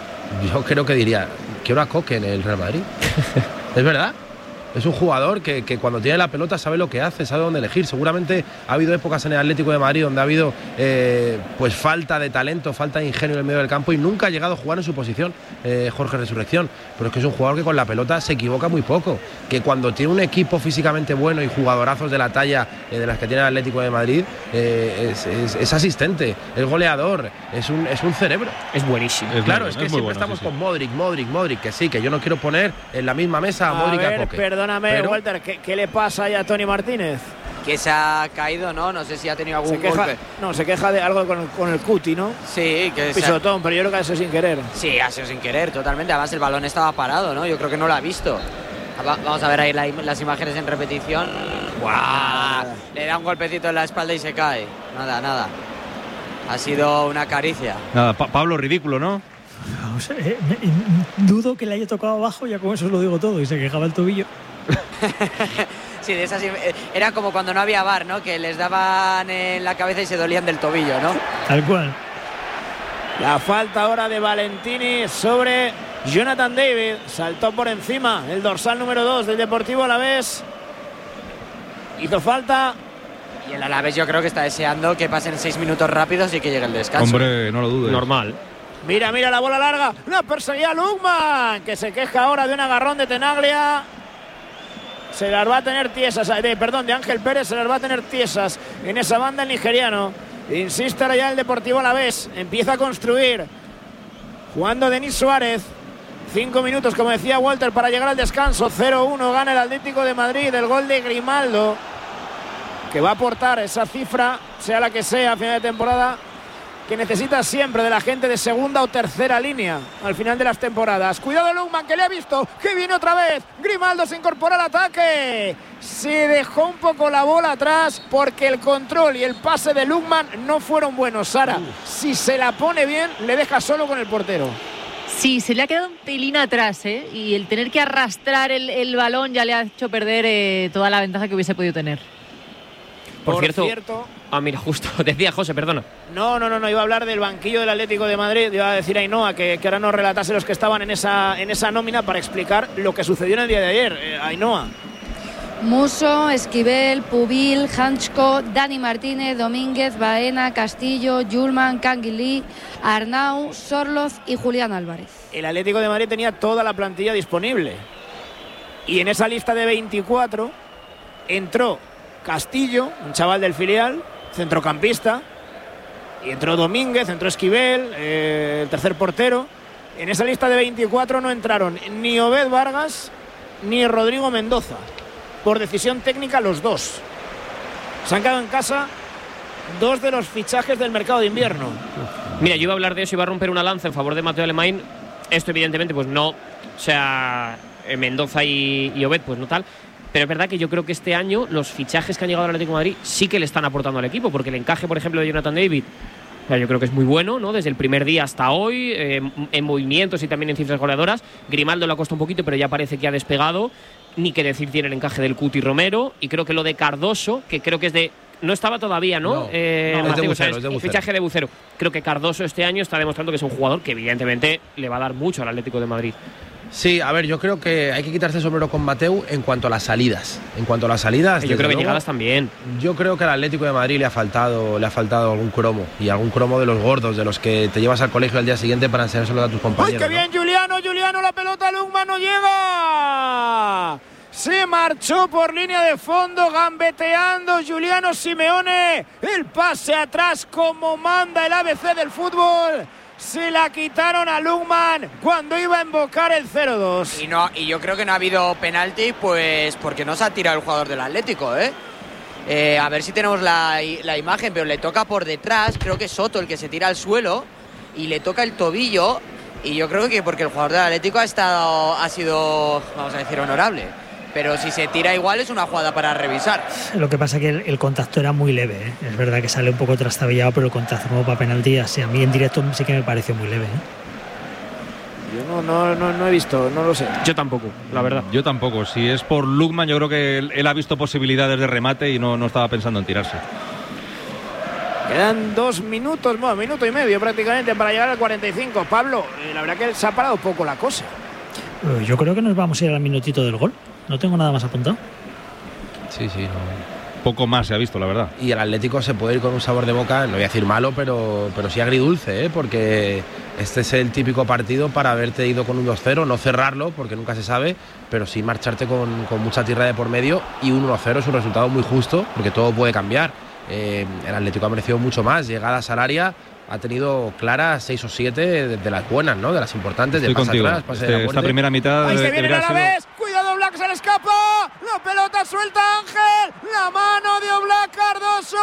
yo creo que diría, quiero a Coque en el Real Madrid. ¿Es verdad? Es un jugador que, que cuando tiene la pelota sabe lo que hace, sabe dónde elegir. Seguramente ha habido épocas en el Atlético de Madrid donde ha habido eh, pues falta de talento, falta de ingenio en el medio del campo y nunca ha llegado a jugar en su posición, eh, Jorge Resurrección. Pero es que es un jugador que con la pelota se equivoca muy poco. Que cuando tiene un equipo físicamente bueno y jugadorazos de la talla eh, de las que tiene el Atlético de Madrid, eh, es, es, es asistente, es goleador, es un, es un cerebro. Es buenísimo. Es claro, bueno, es que es siempre bueno, estamos sí, con sí. Modric, Modric, Modric, que sí, que yo no quiero poner en la misma mesa a, a Modric ver, a Coque. Perdóname, Pero... Walter, ¿qué, ¿qué le pasa ahí a Tony Martínez? Que se ha caído, ¿no? No sé si ha tenido algún se queja, golpe. No, se queja de algo con, con el cuti, ¿no? Sí, que pisotón, ha... pero yo creo que ha sido sin querer. Sí, ha sido sin querer, totalmente. Además, el balón estaba parado, ¿no? Yo creo que no lo ha visto. Va, vamos a ver ahí la, las imágenes en repetición. ¡Guau! Le da un golpecito en la espalda y se cae. Nada, nada. Ha sido una caricia. Nada, pa Pablo, ridículo, ¿no? O sea, eh, dudo que le haya tocado abajo, ya con eso os lo digo todo, y se quejaba el tobillo. Sí, de esas, era como cuando no había V A R, ¿no? Que les daban en la cabeza y se dolían del tobillo, ¿no? Tal cual. La falta ahora de Valentini sobre Jonathan David. Saltó por encima el dorsal número dos del Deportivo Alavés. Hizo falta. Y el Alavés yo creo que está deseando que pasen seis minutos rápidos y que llegue el descanso. Hombre, no lo dudes. Normal. Mira, mira la bola larga. La perseguía Lukman, que se queja ahora de un agarrón de Tenaglia. Se las va a tener tiesas, de, perdón, de Ángel Pérez, se las va a tener tiesas en esa banda el nigeriano. Insiste ahora ya el Deportivo Alavés, empieza a construir. Jugando Denis Suárez. Cinco minutos, como decía Walter, para llegar al descanso. cero uno gana el Atlético de Madrid. El gol de Grimaldo, que va a aportar esa cifra, sea la que sea, a final de temporada, que necesita siempre de la gente de segunda o tercera línea al final de las temporadas. Cuidado Lukman, que le ha visto, que viene otra vez. Grimaldo se incorpora al ataque. Se dejó un poco la bola atrás porque el control y el pase de Lukman no fueron buenos. Sara, si se la pone bien, le deja solo con el portero. Sí, se le ha quedado un pelín atrás, ¿eh? Y el tener que arrastrar el, el balón ya le ha hecho perder eh, toda la ventaja que hubiese podido tener. Por, Por cierto, cierto... Ah, mira, justo, decía José, perdona. No, no, no, no, iba a hablar del banquillo del Atlético de Madrid, iba a decir a Ainhoa que, que ahora nos relatase los que estaban en esa, en esa nómina para explicar lo que sucedió en el día de ayer. Eh, Ainhoa. Muso, Esquivel, Pubil, Hanchko, Dani Martínez, Domínguez, Baena, Castillo, Yulman, Canguilí, Arnau, Sorloz y Julián Álvarez. El Atlético de Madrid tenía toda la plantilla disponible. Y en esa lista de veinticuatro entró Castillo, un chaval del filial, centrocampista, y entró Domínguez, entró Esquivel, eh, el tercer portero. En esa lista de veinticuatro no entraron ni Obed Vargas ni Rodrigo Mendoza. Por decisión técnica los dos. Se han quedado en casa dos de los fichajes del mercado de invierno. Mira, yo iba a hablar de eso, iba a romper una lanza en favor de Mateo Alemán. Esto evidentemente pues no, o sea, Mendoza y, y Obed pues no tal. Pero es verdad que yo creo que este año los fichajes que han llegado al Atlético de Madrid sí que le están aportando al equipo, porque el encaje, por ejemplo, de Jonathan David, o sea, yo creo que es muy bueno, ¿no? Desde el primer día hasta hoy, eh, en movimientos y también en cifras goleadoras. Grimaldo le ha costado un poquito, pero ya parece que ha despegado. Ni que decir tiene el encaje del Cuti Romero. Y creo que lo de Cardoso, que creo que es de... No estaba todavía, ¿no? No, eh, no, Mateo, es de Bucero, o sea, es es de Bucero. fichaje de Bucero. Creo que Cardoso este año está demostrando que es un jugador que evidentemente le va a dar mucho al Atlético de Madrid. Sí, a ver, yo creo que hay que quitarse el sombrero con Mateu en cuanto a las salidas. En cuanto a las salidas, Yo creo que luego, llegadas también. Yo creo que al Atlético de Madrid le ha faltado, le ha faltado algún cromo, y algún cromo de los gordos, de los que te llevas al colegio al día siguiente para enseñárselo a tus compañeros. ¡Ay, qué bien, ¿no? Juliano! Juliano, la pelota, Lugman no llega. Se marchó por línea de fondo, gambeteando Giuliano Simeone. El pase atrás como manda el A B C del fútbol. Se la quitaron a Lugman cuando iba a invocar el cero dos. Y, no, y yo creo que no ha habido penalti, pues porque no se ha tirado el jugador del Atlético, ¿eh? Eh, a ver si tenemos la, la imagen, pero le toca por detrás, creo que es Soto el que se tira al suelo y le toca el tobillo. Y yo creo que porque el jugador del Atlético ha estado, ha sido, vamos a decir, honorable. Pero si se tira igual es una jugada para revisar. Lo que pasa es que el, el contacto era muy leve, ¿eh? Es verdad que sale un poco trastabillado, pero el contacto como para penalti, así, a mí en directo sí que me pareció muy leve, ¿eh? Yo no, no, no, no he visto, no lo sé. Yo tampoco, la verdad. Yo tampoco. Si es por Lugman, yo creo que él, él ha visto posibilidades de remate y no, no estaba pensando en tirarse. Quedan dos minutos, bueno, minuto y medio prácticamente para llegar al cuarenta y cinco. Pablo, eh, la verdad que se ha parado poco la cosa. Yo creo que nos vamos a ir al minutito del gol. No tengo nada más apuntado. Sí, sí, no. Poco más se ha visto, la verdad. Y el Atlético se puede ir con un sabor de boca, no voy a decir malo, pero, pero sí agridulce, ¿eh? Porque este es el típico partido para haberte ido con un dos cero, no cerrarlo, porque nunca se sabe, pero sí marcharte con, con mucha tierra de por medio, y un uno cero es un resultado muy justo, porque todo puede cambiar. Eh, el Atlético ha merecido mucho más, llegadas al área, ha tenido claras seis o siete de, de las buenas, ¿no? De las importantes. Estoy de pase contigo. atrás, pase Este, de la esta primera mitad Ahí debe, se viene debería a la ser- vez. Cuidado, Black, se le escapa. La pelota suelta Ángel. La mano de Oblak, Cardoso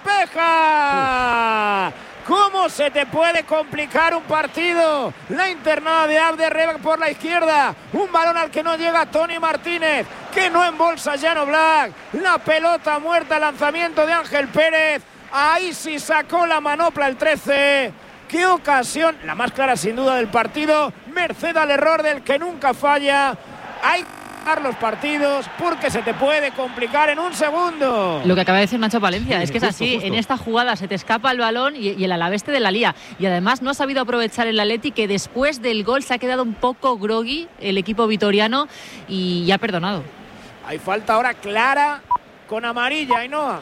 despeja. ¿Cómo se te puede complicar un partido? La internada de Abderrehman por la izquierda. Un balón al que no llega Tony Martínez, que no embolsa Jan Oblak. La pelota muerta, lanzamiento de Ángel Pérez. Ahí sí sacó la manopla el trece. ¡Qué ocasión! La más clara sin duda del partido. Merced al error del que nunca falla. Hay que ganar los partidos porque se te puede complicar en un segundo. Lo que acaba de decir Nacho Palencia, Sí, es que justo, es así. justo. En esta jugada se te escapa el balón y, y el Alavés te de la lía. Y además no ha sabido aprovechar el Atleti, que después del gol se ha quedado un poco groggy el equipo vitoriano y ya ha perdonado. Hay falta ahora clara con amarilla, Ainhoa.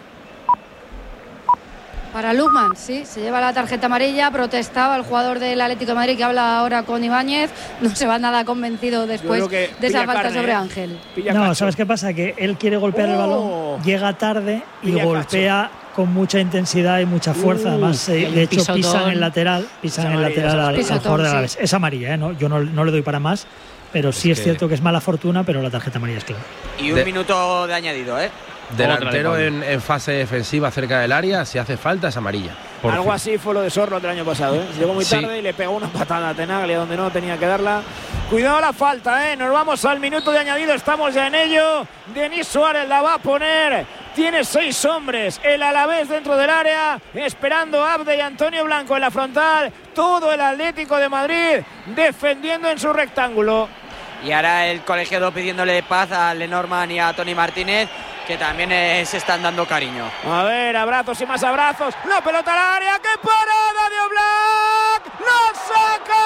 Para Lugman, sí, se lleva la tarjeta amarilla, protestaba el jugador del Atlético de Madrid que habla ahora con Ibáñez, no se va nada convencido después Yo creo que de esa pilla falta carne, sobre ¿eh? Ángel. Pilla No, cacho. ¿sabes qué pasa? Que él quiere golpear el Oh. balón, llega tarde y Pilla golpea con mucha intensidad y mucha fuerza. Uh, Además, eh, y hay un de hecho, pisotón. pisan el lateral, pisan Es el amarilla, lateral es al, al pisotón, jugador de sí. Alavés. Es amarilla, ¿eh? No, yo no, no le doy para más, pero sí es, que- cierto que es mala fortuna, pero la tarjeta amarilla es clara. Y un De- minuto de añadido, ¿eh? Delantero Otra de en, en fase defensiva cerca del área, si hace falta es amarilla. Por Algo fin. así fue lo de Sorlo del año pasado, ¿eh? Llegó muy Sí. tarde y le pegó una patada a Tenaglia donde no tenía que darla. Cuidado la falta, ¿eh? Nos vamos al minuto de añadido, estamos ya en ello. Denis Suárez la va a poner tiene seis hombres. El Alavés dentro del área, esperando a Abde y Antonio Blanco en la frontal. Todo el Atlético de Madrid defendiendo en su rectángulo. Y ahora el colegiado pidiéndole paz a Lenormand y a Tony Martínez, que también eh, se están dando cariño. A ver, abrazos y más abrazos. La pelota al área. ¡Qué parada de Oblak! ¡Lo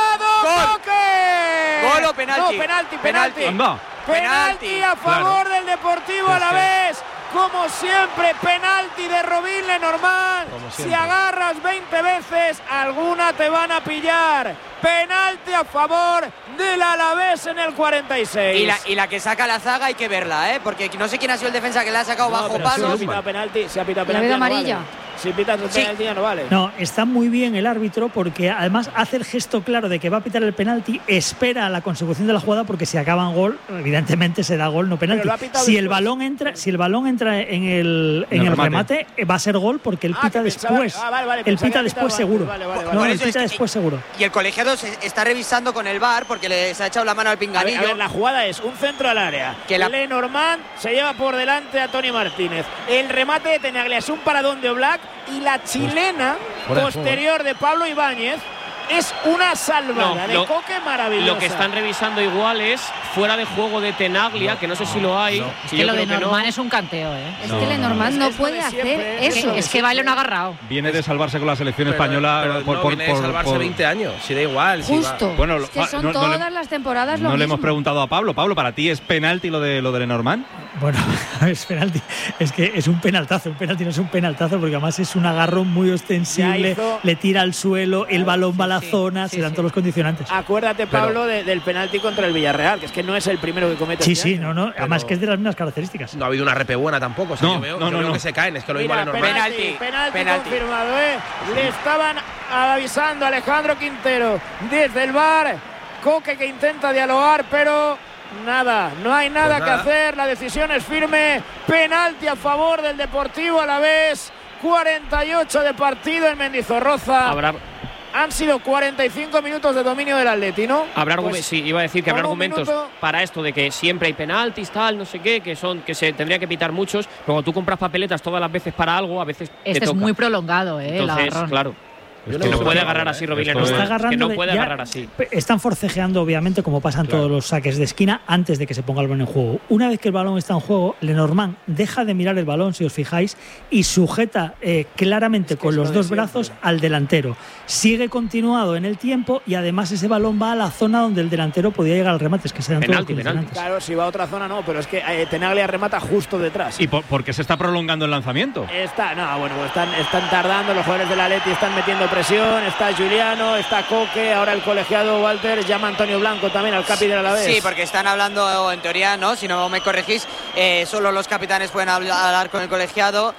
ha sacado Coque! ¿Gol o penalti? No, penalti, penalti. Penalti, penalti a favor claro. del Deportivo Alavés. Como siempre, penalti de Robin Lenormand. Si agarras veinte veces, alguna te van a pillar. Penalti a favor del Alavés en el cuarenta y seis. Y la, y la que saca la zaga hay que verla, ¿eh? Porque no sé quién ha sido el defensa que la ha sacado no, bajo palos. Si ha pitado penalti, si ha pitado La penalti, veda no amarilla. Vale. Si pitas el penalti ya no vale. No, está muy bien el árbitro porque además hace el gesto claro de que va a pitar el penalti, espera a la consecución de la jugada porque si acaban gol, evidentemente se da gol, no penalti. Si el balón entra, si el balón entra en el, en el remate, remate, va a ser gol porque él ah, pita pensaba, después. Ah, vale, vale, él pita después pitado, seguro. Vale, vale, vale, no, vale. él pita después seguro. Y el colegiado se está revisando con el V A R porque les ha echado la mano al pinganillo. A ver, a ver, la jugada es un centro al área. Que la... Lenormand se lleva por delante a Tony Martínez. El remate de Tenaglia es un paradón de Oblak y la chilena Uf, posterior de Pablo Ibáñez es una salvada no, de lo, Coque maravillosa. Lo que están revisando igual es fuera de juego de Tenaglia, no, que no sé si lo hay. No. Si es que yo lo creo de que Norman no. es un canteo, ¿eh? Es no, que Lenormand no, no puede hacer siempre, eso. Es que baila un agarrado. Viene de salvarse con la selección pero, española pero por, no, por, viene por, de salvarse por... veinte años, si da igual. Justo. Si va. Bueno, es que son no, todas no le, las temporadas lo no mismo. le hemos preguntado a Pablo. Pablo, ¿para ti es penalti lo de lo de Lenormand? Bueno, es penalti. Es que es un penaltazo. Un penalti no es un penaltazo porque además es un agarrón muy ostensible. hizo... Le tira al suelo, el balón sí, va a la sí, zona, sí, se dan sí. todos los condicionantes. Acuérdate, Pablo, de, del penalti contra el Villarreal, que es que no es el primero que comete. Sí, este sí, año. no, no. Además que es de las mismas características. No ha habido una repe buena tampoco. O sea, No, yo veo, no, yo no, veo no. que se caen. Es que lo Mira, mismo Lenormand. penalti, penalti, penalti. confirmado, ¿eh? Le estaban avisando a Alejandro Quintero desde el V A R. Coque que intenta dialogar, pero nada, no hay nada Pues que nada. hacer. La decisión es firme. Penalti a favor del Deportivo Alavés. cuarenta y ocho de partido en Mendizorroza. Habrá, Han sido cuarenta y cinco minutos de dominio del Atleti, ¿no? habrá Pues, argumentos, sí, iba a decir que habrá con un argumentos minuto- para esto de que siempre hay penaltis, tal, no sé qué, que son que se tendría que pitar muchos, pero cuando tú compras papeletas todas las veces para algo, a veces te Este es toca. muy prolongado, ¿eh? El Entonces, agarrón. claro. Yo Que no no sé puede qué agarrar pasa, así ¿eh? Robin Esto Lenormand, Está es que agarrando no puede ya- agarrar así. Están forcejeando, obviamente, como pasan Claro. todos los saques de esquina antes de que se ponga el balón en juego. Una vez que el balón está en juego, Lenormand deja de mirar el balón, si os fijáis, y sujeta eh, claramente Es que con es los lo de dos siempre. brazos al delantero. Sigue continuado en el tiempo y además ese balón va a la zona donde el delantero podía llegar al remate, es que se dan Penalti, todos los penalti. condicionantes. Claro, si va a otra zona no, pero es que eh, Tenaglia remata justo detrás. ¿Y por, por qué se está prolongando el lanzamiento? Está, no, bueno, pues están, están tardando, los jugadores del Atleti están metiendo presión, está Giuliano, está Coque, ahora el colegiado Walter llama a Antonio Blanco también al capi del Alavés. Sí, porque están hablando, en teoría, ¿no? Si no me corregís, eh, solo los capitanes pueden hablar con el colegiado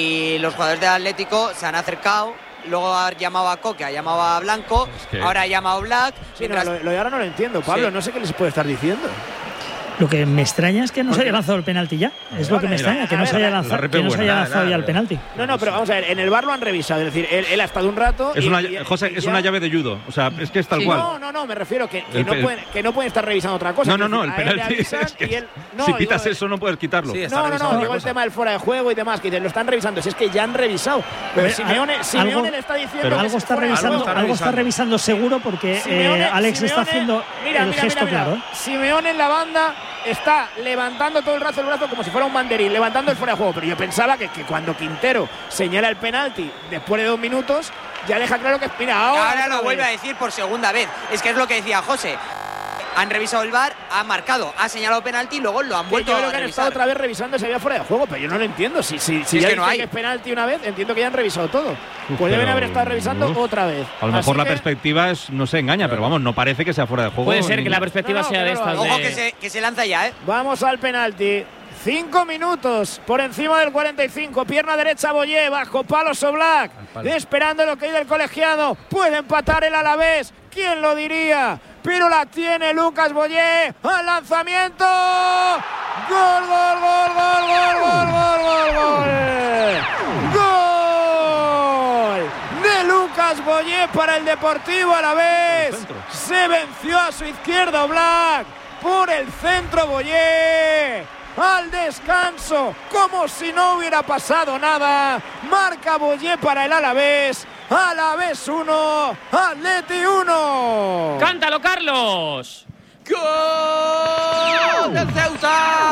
y los jugadores del Atlético se han acercado. Luego ha llamado a Coque, ha llamado a Blanco, Es que- ahora ha llamado a Black. Sí, no, mientras- lo, lo de ahora no lo entiendo, Pablo, Sí. no sé qué les puede estar diciendo. Lo que me extraña es que no se haya lanzado el penalti ya. Es lo que me Mira, extraña, que a no ver, se haya la- lanzado, la repe que no se buena, haya nada, lanzado ya nada. el penalti. No, no, pero vamos a ver, en el bar lo han revisado, es decir, él, él ha estado un rato. Es y- una, y- José, y es ya- una llave de judo. O sea, es que es tal Sí. cual. No, no, no, me refiero que, que El no pe- pueden, que no pueden estar revisando otra cosa. No, no, es no, decir, el a él le penalti avisan es que y él- no, si digo, pitas eso no puedes quitarlo. Sí, está No, no, revisando no, otra digo el cosa. tema del fuera de juego y demás, que lo están revisando. Si es que ya han revisado. Pero Pero, Simeone, algo- Simeone le está diciendo. Pero que algo es está fuera de revisando, juego. algo está revisando seguro porque Simeone- eh, Alex está Simeone- haciendo mira, el mira, gesto mira, mira. claro. ¿eh? Simeone en la banda está levantando todo el brazo, el brazo como si fuera un banderín, levantando el fuera de juego. Pero yo pensaba que, que cuando Quintero señala el penalti después de dos minutos, ya deja claro que. Mira, ahora. Ahora otra lo vuelve vez. a decir por segunda vez. Es que es lo que decía José. Han revisado el V A R, ha marcado, ha señalado penalti y luego lo han Yo vuelto creo a que han revisar. estado otra vez revisando si había fuera de juego, pero yo no lo entiendo. Si, si, si Si es ya que no dicen hay. que es penalti una vez, entiendo que ya han revisado todo. Pues pero, deben haber estado revisando uf, otra vez. A lo mejor Así la que- perspectiva es, no se engaña, pero vamos, no parece que sea fuera de juego. Puede ser ni- que la perspectiva No, no, sea de claro, estas. Ojo de- que se, que se lanza ya, ¿eh? Vamos al penalti. Cinco minutos por encima del cuarenta y cinco. Pierna derecha Boyé, bajo palos Oblak. palo. Esperando lo que hay del colegiado. Puede empatar el Alavés. ¿Quién lo diría? Pero la tiene Lucas Boyé. ¡Al lanzamiento! ¡Gol, gol, gol, gol, gol, gol, gol, gol, gol! ¡Gol! De Lucas Boyé para el Deportivo Alavés. Se venció a su izquierda Oblak. Por el centro Boyé. al descanso, como si no hubiera pasado nada. Marca Boyé para el Alavés. Alavés uno, Atleti uno. ¡Cántalo, Carlos! ¡Gol del Ceuta!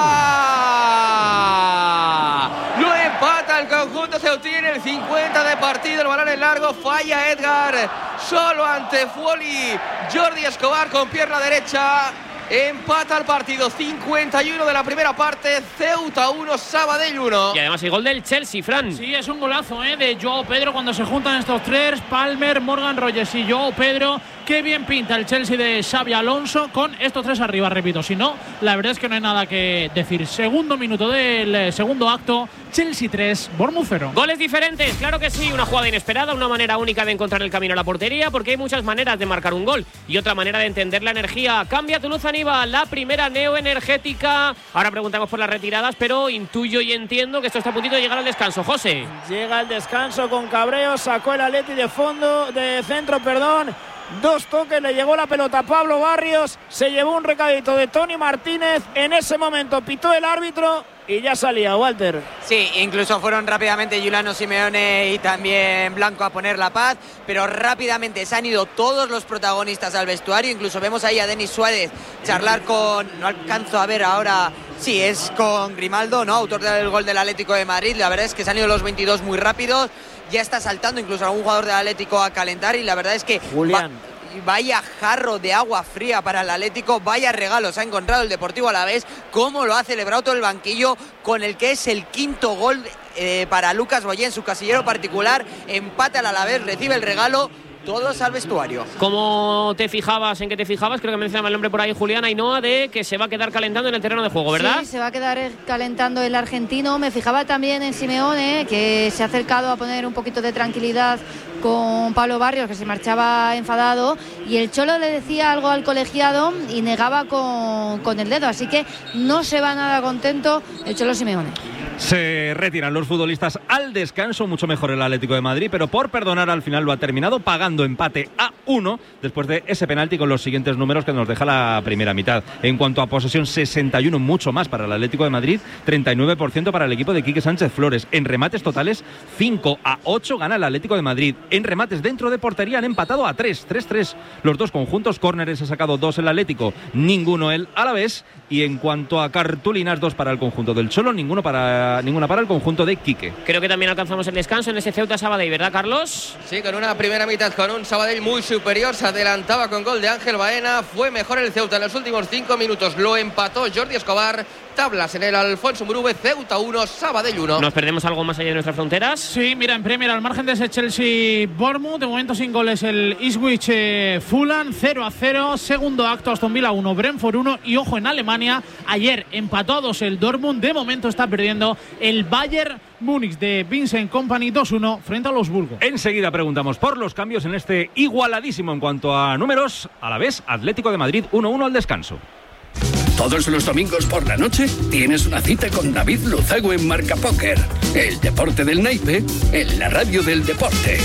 Lo empata el conjunto ceutín en el cincuenta de partido. El balón en largo, falla Edgar. Solo ante Fuoli. Jordi Escobar con pierna derecha. Empata el partido, cincuenta y uno de la primera parte, Ceuta uno, Sabadell uno. Y además el gol del Chelsea, Fran. Sí, es un golazo ¿eh? de Joao Pedro cuando se juntan estos tres, Palmer, Morgan Rogers y Joao Pedro. Qué bien pinta el Chelsea de Xabi Alonso con estos tres arriba, repito. Si no, la verdad es que no hay nada que decir. Segundo minuto del segundo acto, Chelsea tres, Bournemouth cero. Goles diferentes, claro que sí. Una jugada inesperada, una manera única de encontrar el camino a la portería, porque hay muchas maneras de marcar un gol y otra manera de entender la energía. Cambia Toulouse Aníbal, la primera neoenergética. Ahora preguntamos por las retiradas, pero intuyo y entiendo que esto está a puntito de llegar al descanso. José. Llega el descanso con Cabreo, sacó el Atleti de fondo, de centro, perdón. Dos toques, le llegó la pelota a Pablo Barrios, se llevó un recadito de Tony Martínez, en ese momento pitó el árbitro y ya salía, Walter. Sí, incluso fueron rápidamente Giuliano Simeone y también Blanco a poner la paz, pero rápidamente se han ido todos los protagonistas al vestuario, incluso vemos ahí a Denis Suárez charlar con, no alcanzo a ver ahora, sí, es con Grimaldo, ¿no? Autor del gol del Atlético de Madrid. La verdad es que se han ido los veintidós muy rápidos. Ya está saltando incluso algún jugador del Atlético a calentar y la verdad es que Julián. Va, vaya jarro de agua fría para el Atlético, vaya regalos ha encontrado el Deportivo Alavés, cómo lo ha celebrado todo el banquillo con el que es el quinto gol eh, para Lucas Boyé en su casillero particular. Empata al Alavés, recibe el regalo. Todos al vestuario. ¿Cómo te fijabas? ¿En qué te fijabas? Creo que mencionaba el nombre por ahí, Julián Ainhoa, de que se va a quedar calentando en el terreno de juego, ¿verdad? Sí, se va a quedar calentando el argentino. Me fijaba también en Simeone, que se ha acercado a poner un poquito de tranquilidad con Pablo Barrios, que se marchaba enfadado, y el Cholo le decía algo al colegiado y negaba con, con el dedo, así que no se va nada contento el Cholo Simeone. Se retiran los futbolistas al descanso, mucho mejor el Atlético de Madrid, pero por perdonar al final lo ha terminado pagando empate a uno después de ese penalti con los siguientes números que nos deja la primera mitad. En cuanto a posesión, sesenta y uno, mucho más para el Atlético de Madrid, treinta y nueve por ciento para el equipo de Quique Sánchez Flores. En remates totales, cinco a ocho gana el Atlético de Madrid. En remates dentro de portería han empatado a tres, tres tres los dos conjuntos. Córneres ha sacado dos el Atlético, ninguno el Alavés. Y en cuanto a cartulinas, dos para el conjunto del Cholo, ninguno para, ninguna para el conjunto de Quique. Creo que también alcanzamos el descanso en ese Ceuta Sabadell, ¿verdad, Carlos? Sí, con una primera mitad con un Sabadell muy superior, se adelantaba con gol de Ángel Baena, fue mejor el Ceuta en los últimos cinco minutos, lo empató Jordi Escobar. Tablas en el Alfonso Murube, Ceuta uno, Sabadell uno. ¿Nos perdemos algo más allá de nuestras fronteras? Sí, mira, en Premier, al margen de ese Chelsea-Bournemouth, de momento sin goles el Ipswich eh, Fulham, cero a cero. Segundo acto, Aston Villa uno, Brentford uno. Y ojo, en Alemania, ayer empató a dos el Dortmund. De momento está perdiendo el Bayern Múnich de Vincent Kompany dos uno frente a los Wolves. Enseguida preguntamos por los cambios en este igualadísimo en cuanto a números. A la vez, Atlético de Madrid uno uno al descanso. Todos los domingos por la noche tienes una cita con David Luzago en Marca Póker. El deporte del naipe en la radio del deporte.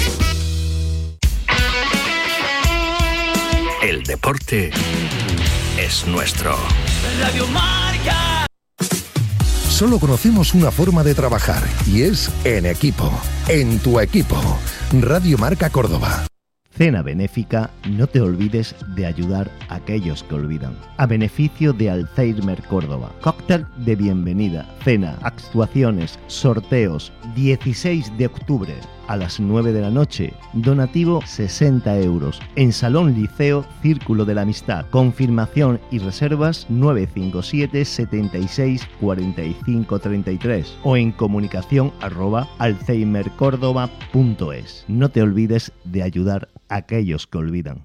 El deporte es nuestro. Radio Marca. Solo conocemos una forma de trabajar y es en equipo. En tu equipo. Radio Marca Córdoba. Cena benéfica, no te olvides de ayudar a aquellos que olvidan. A beneficio de Alzheimer Córdoba. Cóctel de bienvenida, cena, actuaciones, sorteos. dieciséis de octubre a las nueve de la noche. Donativo sesenta euros. En Salón Liceo Círculo de la Amistad. Confirmación y reservas nueve cinco siete, setenta y seis, cuarenta y cinco, treinta y tres o en comunicación arroba alzheimercórdoba punto es. No te olvides de ayudar a aquellos que olvidan.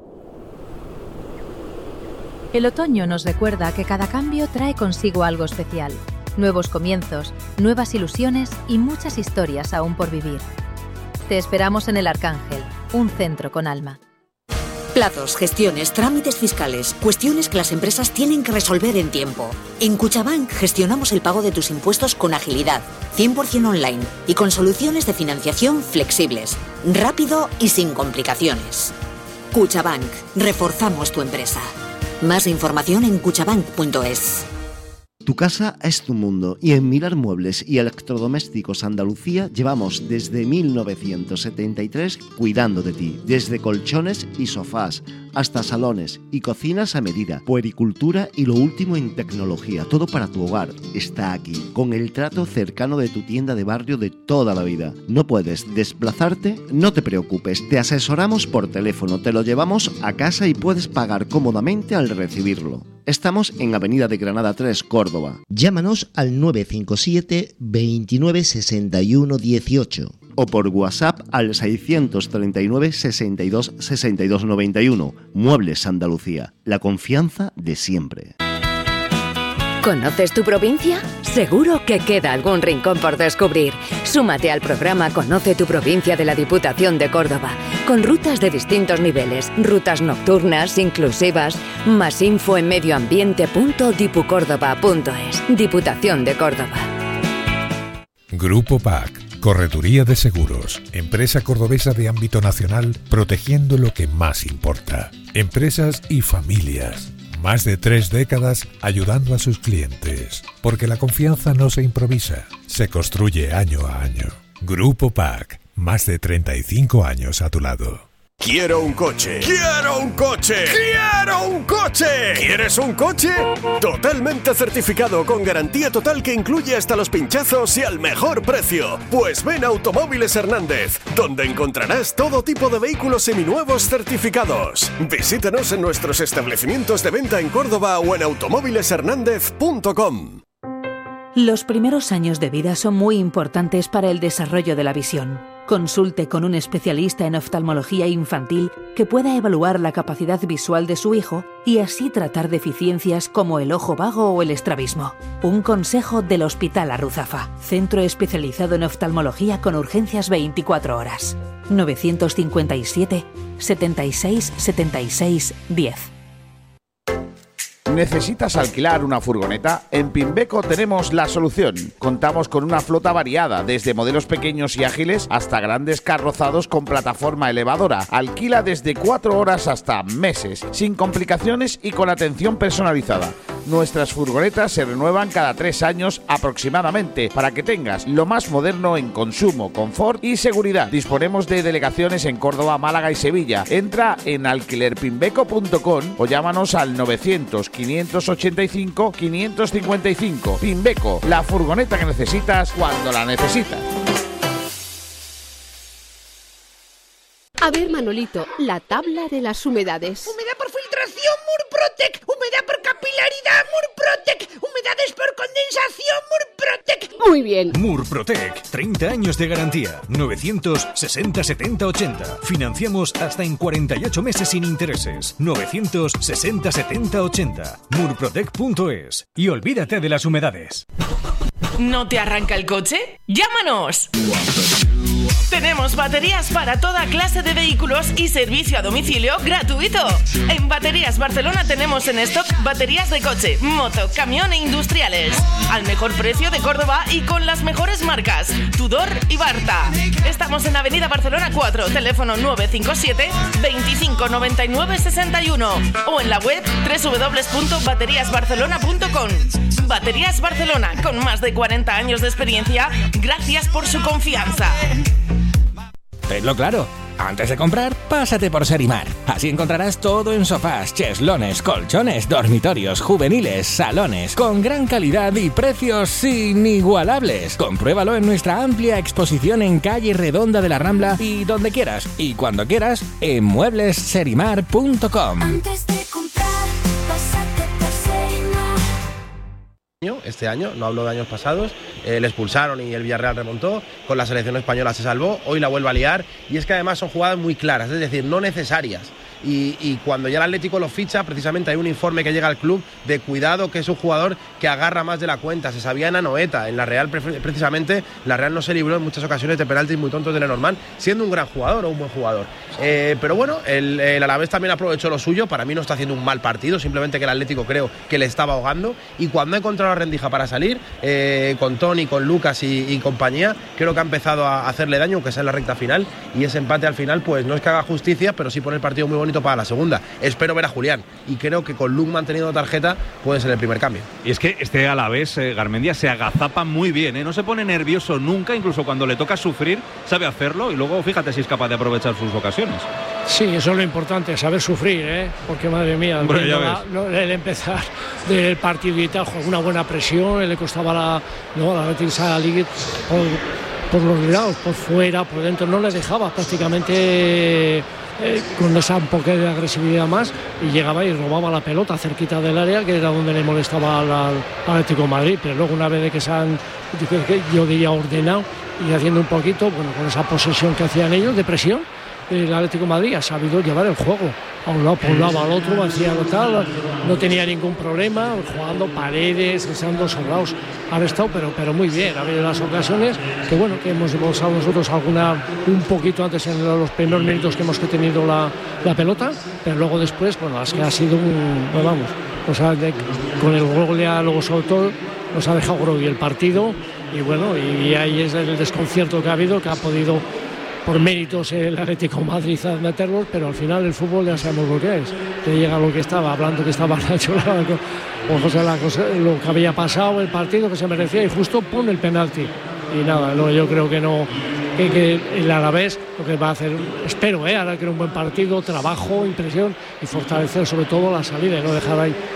El otoño nos recuerda que cada cambio trae consigo algo especial. Nuevos comienzos, nuevas ilusiones y muchas historias aún por vivir. Te esperamos en El Arcángel, un centro con alma. Plazos, gestiones, trámites fiscales, cuestiones que las empresas tienen que resolver en tiempo. En Cuchabank gestionamos el pago de tus impuestos con agilidad, cien por ciento online y con soluciones de financiación flexibles, rápido y sin complicaciones. Cuchabank, reforzamos tu empresa. Más información en cuchabank punto es. Tu casa es tu mundo y en Milar Muebles y Electrodomésticos Andalucía llevamos desde mil novecientos setenta y tres cuidando de ti, desde colchones y sofás hasta salones y cocinas a medida, puericultura y lo último en tecnología, todo para tu hogar está aquí, con el trato cercano de tu tienda de barrio de toda la vida. ¿No puedes desplazarte? No te preocupes, te asesoramos por teléfono, te lo llevamos a casa y puedes pagar cómodamente al recibirlo. Estamos en Avenida de Granada tres, Córdoba. Llámanos al nueve cinco siete, veintinueve, sesenta y uno, dieciocho. O por WhatsApp al seiscientos treinta y nueve, sesenta y dos, sesenta y dos, noventa y uno. Muebles Andalucía, la confianza de siempre. ¿Conoces tu provincia? Seguro que queda algún rincón por descubrir. Súmate al programa Conoce tu provincia de la Diputación de Córdoba, con rutas de distintos niveles, rutas nocturnas, inclusivas. Más info en medioambiente punto dipucórdoba punto es. Diputación de Córdoba. Grupo P A C, Correduría de Seguros, empresa cordobesa de ámbito nacional, protegiendo lo que más importa. Empresas y familias. Más de tres décadas ayudando a sus clientes, porque la confianza no se improvisa, se construye año a año. Grupo P A C, más de treinta y cinco años a tu lado. Quiero un coche. ¡Quiero un coche! ¡Quiero un coche! ¿Quieres un coche? Totalmente certificado, con garantía total que incluye hasta los pinchazos y al mejor precio. Pues ven a Automóviles Hernández, donde encontrarás todo tipo de vehículos seminuevos certificados. Visítanos en nuestros establecimientos de venta en Córdoba o en automóviles hernández punto com. Los primeros años de vida son muy importantes para el desarrollo de la visión. Consulte con un especialista en oftalmología infantil que pueda evaluar la capacidad visual de su hijo y así tratar deficiencias como el ojo vago o el estrabismo. Un consejo del Hospital Arruzafa, centro especializado en oftalmología con urgencias veinticuatro horas. novecientos cincuenta y siete, setenta y seis, setenta y seis, diez. ¿Necesitas alquilar una furgoneta? En Pimbeco tenemos la solución. Contamos con una flota variada, desde modelos pequeños y ágiles hasta grandes carrozados con plataforma elevadora. Alquila desde cuatro horas hasta meses, sin complicaciones y con atención personalizada. Nuestras furgonetas se renuevan cada tres años aproximadamente, para que tengas lo más moderno en consumo, confort y seguridad. Disponemos de delegaciones en Córdoba, Málaga y Sevilla. Entra en alquiler pimbeco punto com o llámanos al novecientos, quinientos ochenta y cinco, quinientos cincuenta y cinco. Pimbeco, la furgoneta que necesitas cuando la necesitas. A ver, Manolito, la tabla de las humedades. Humedad por filtración, Murprotec. Humedad por capilaridad, Murprotec. Humedades por condensación, Murprotec. Muy bien. Murprotec, treinta años de garantía. novecientos sesenta, setenta, ochenta. Financiamos hasta en cuarenta y ocho meses sin intereses. novecientos sesenta, setenta, ochenta. Murprotec punto es. Y olvídate de las humedades. ¿No te arranca el coche? ¡Llámanos! Tenemos baterías para toda clase de vehículos y servicio a domicilio gratuito. En Baterías Barcelona tenemos en stock baterías de coche, moto, camión e industriales. Al mejor precio de Córdoba y con las mejores marcas, Tudor y Barta. Estamos en Avenida Barcelona cuatro, teléfono nueve cinco siete, veinticinco, noventa y nueve, sesenta y uno o en la web doble u doble u doble u punto baterías barcelona punto com. Baterías Barcelona, con más de cuarenta años de experiencia, gracias por su confianza. Tenlo claro, antes de comprar, pásate por Serimar. Así encontrarás todo en sofás, cheslones, colchones, dormitorios, juveniles, salones, con gran calidad y precios inigualables. Compruébalo en nuestra amplia exposición en calle Redonda de la Rambla y donde quieras y cuando quieras en muebles serimar punto com. Antes de comprar, pásate por Serimar. Este año, no hablo de años pasados, eh, le expulsaron y el Villarreal remontó, con la selección española se salvó, hoy la vuelve a liar, y es que además son jugadas muy claras, es decir, no necesarias. Y, y cuando ya el Atlético lo ficha, precisamente hay un informe que llega al club de cuidado, que es un jugador que agarra más de la cuenta. Se sabía en Anoeta, en la Real precisamente, la Real no se libró en muchas ocasiones de penaltis muy tontos de Lenormand, siendo un gran jugador o un buen jugador. Eh, pero bueno, el, el Alavés también aprovechó lo suyo, para mí no está haciendo un mal partido, simplemente que el Atlético creo que le estaba ahogando, y cuando ha encontrado la rendija para salir, eh, con Toni, con Lucas y, y compañía, creo que ha empezado a hacerle daño, aunque sea en la recta final, y ese empate al final, pues no es que haga justicia, pero sí pone el partido muy bonito poquito para la segunda. Espero ver a Julián y creo que con Lukman teniendo tarjeta puede ser el primer cambio. Y es que este Alavés, eh, Garmendia, se agazapa muy bien, ¿eh? No se pone nervioso nunca, incluso cuando le toca sufrir, sabe hacerlo y luego fíjate si es capaz de aprovechar sus ocasiones. Sí, eso es lo importante, saber sufrir, ¿eh? Porque madre mía, Hombre, ya la, no, el empezar del partido y tal, con una buena presión, le costaba la, no, la Betis salir por, por los lados, por fuera, por dentro, no le dejaba prácticamente eh, con esa un poco de agresividad más, y llegaba y robaba la pelota cerquita del área, que era donde le molestaba al, al Atlético de Madrid. Pero luego, una vez de que se han, yo diría, ordenado y haciendo un poquito, bueno, con esa posesión que hacían ellos de presión, el Atlético de Madrid ha sabido llevar el juego a un lado, por un lado, al otro, hacía tal, no tenía ningún problema, jugando Paredes, estando sobrados, han estado, pero, pero muy bien. Ha habido las ocasiones que, bueno, que hemos usado nosotros alguna un poquito antes en los primeros minutos que hemos tenido la, la pelota, pero luego después, bueno, es que ha sido un, bueno, vamos, o sea, de, con el gol ya luego sobre todo nos ha dejado grogui el partido, y bueno, y ahí es el desconcierto que ha habido, que ha podido por méritos el Atlético de Madrid a meterlos, pero al final el fútbol ya sabemos lo que es, que llega lo que estaba, hablando que estaba Nacho, o José, la cosa, lo que había pasado, el partido que se merecía, y justo pone el penalti. Y nada, no, yo creo que no, que, que el Alavés lo que va a hacer, espero, ¿eh? Ahora que era un buen partido, trabajo, impresión, y fortalecer sobre todo la salida y no dejar ahí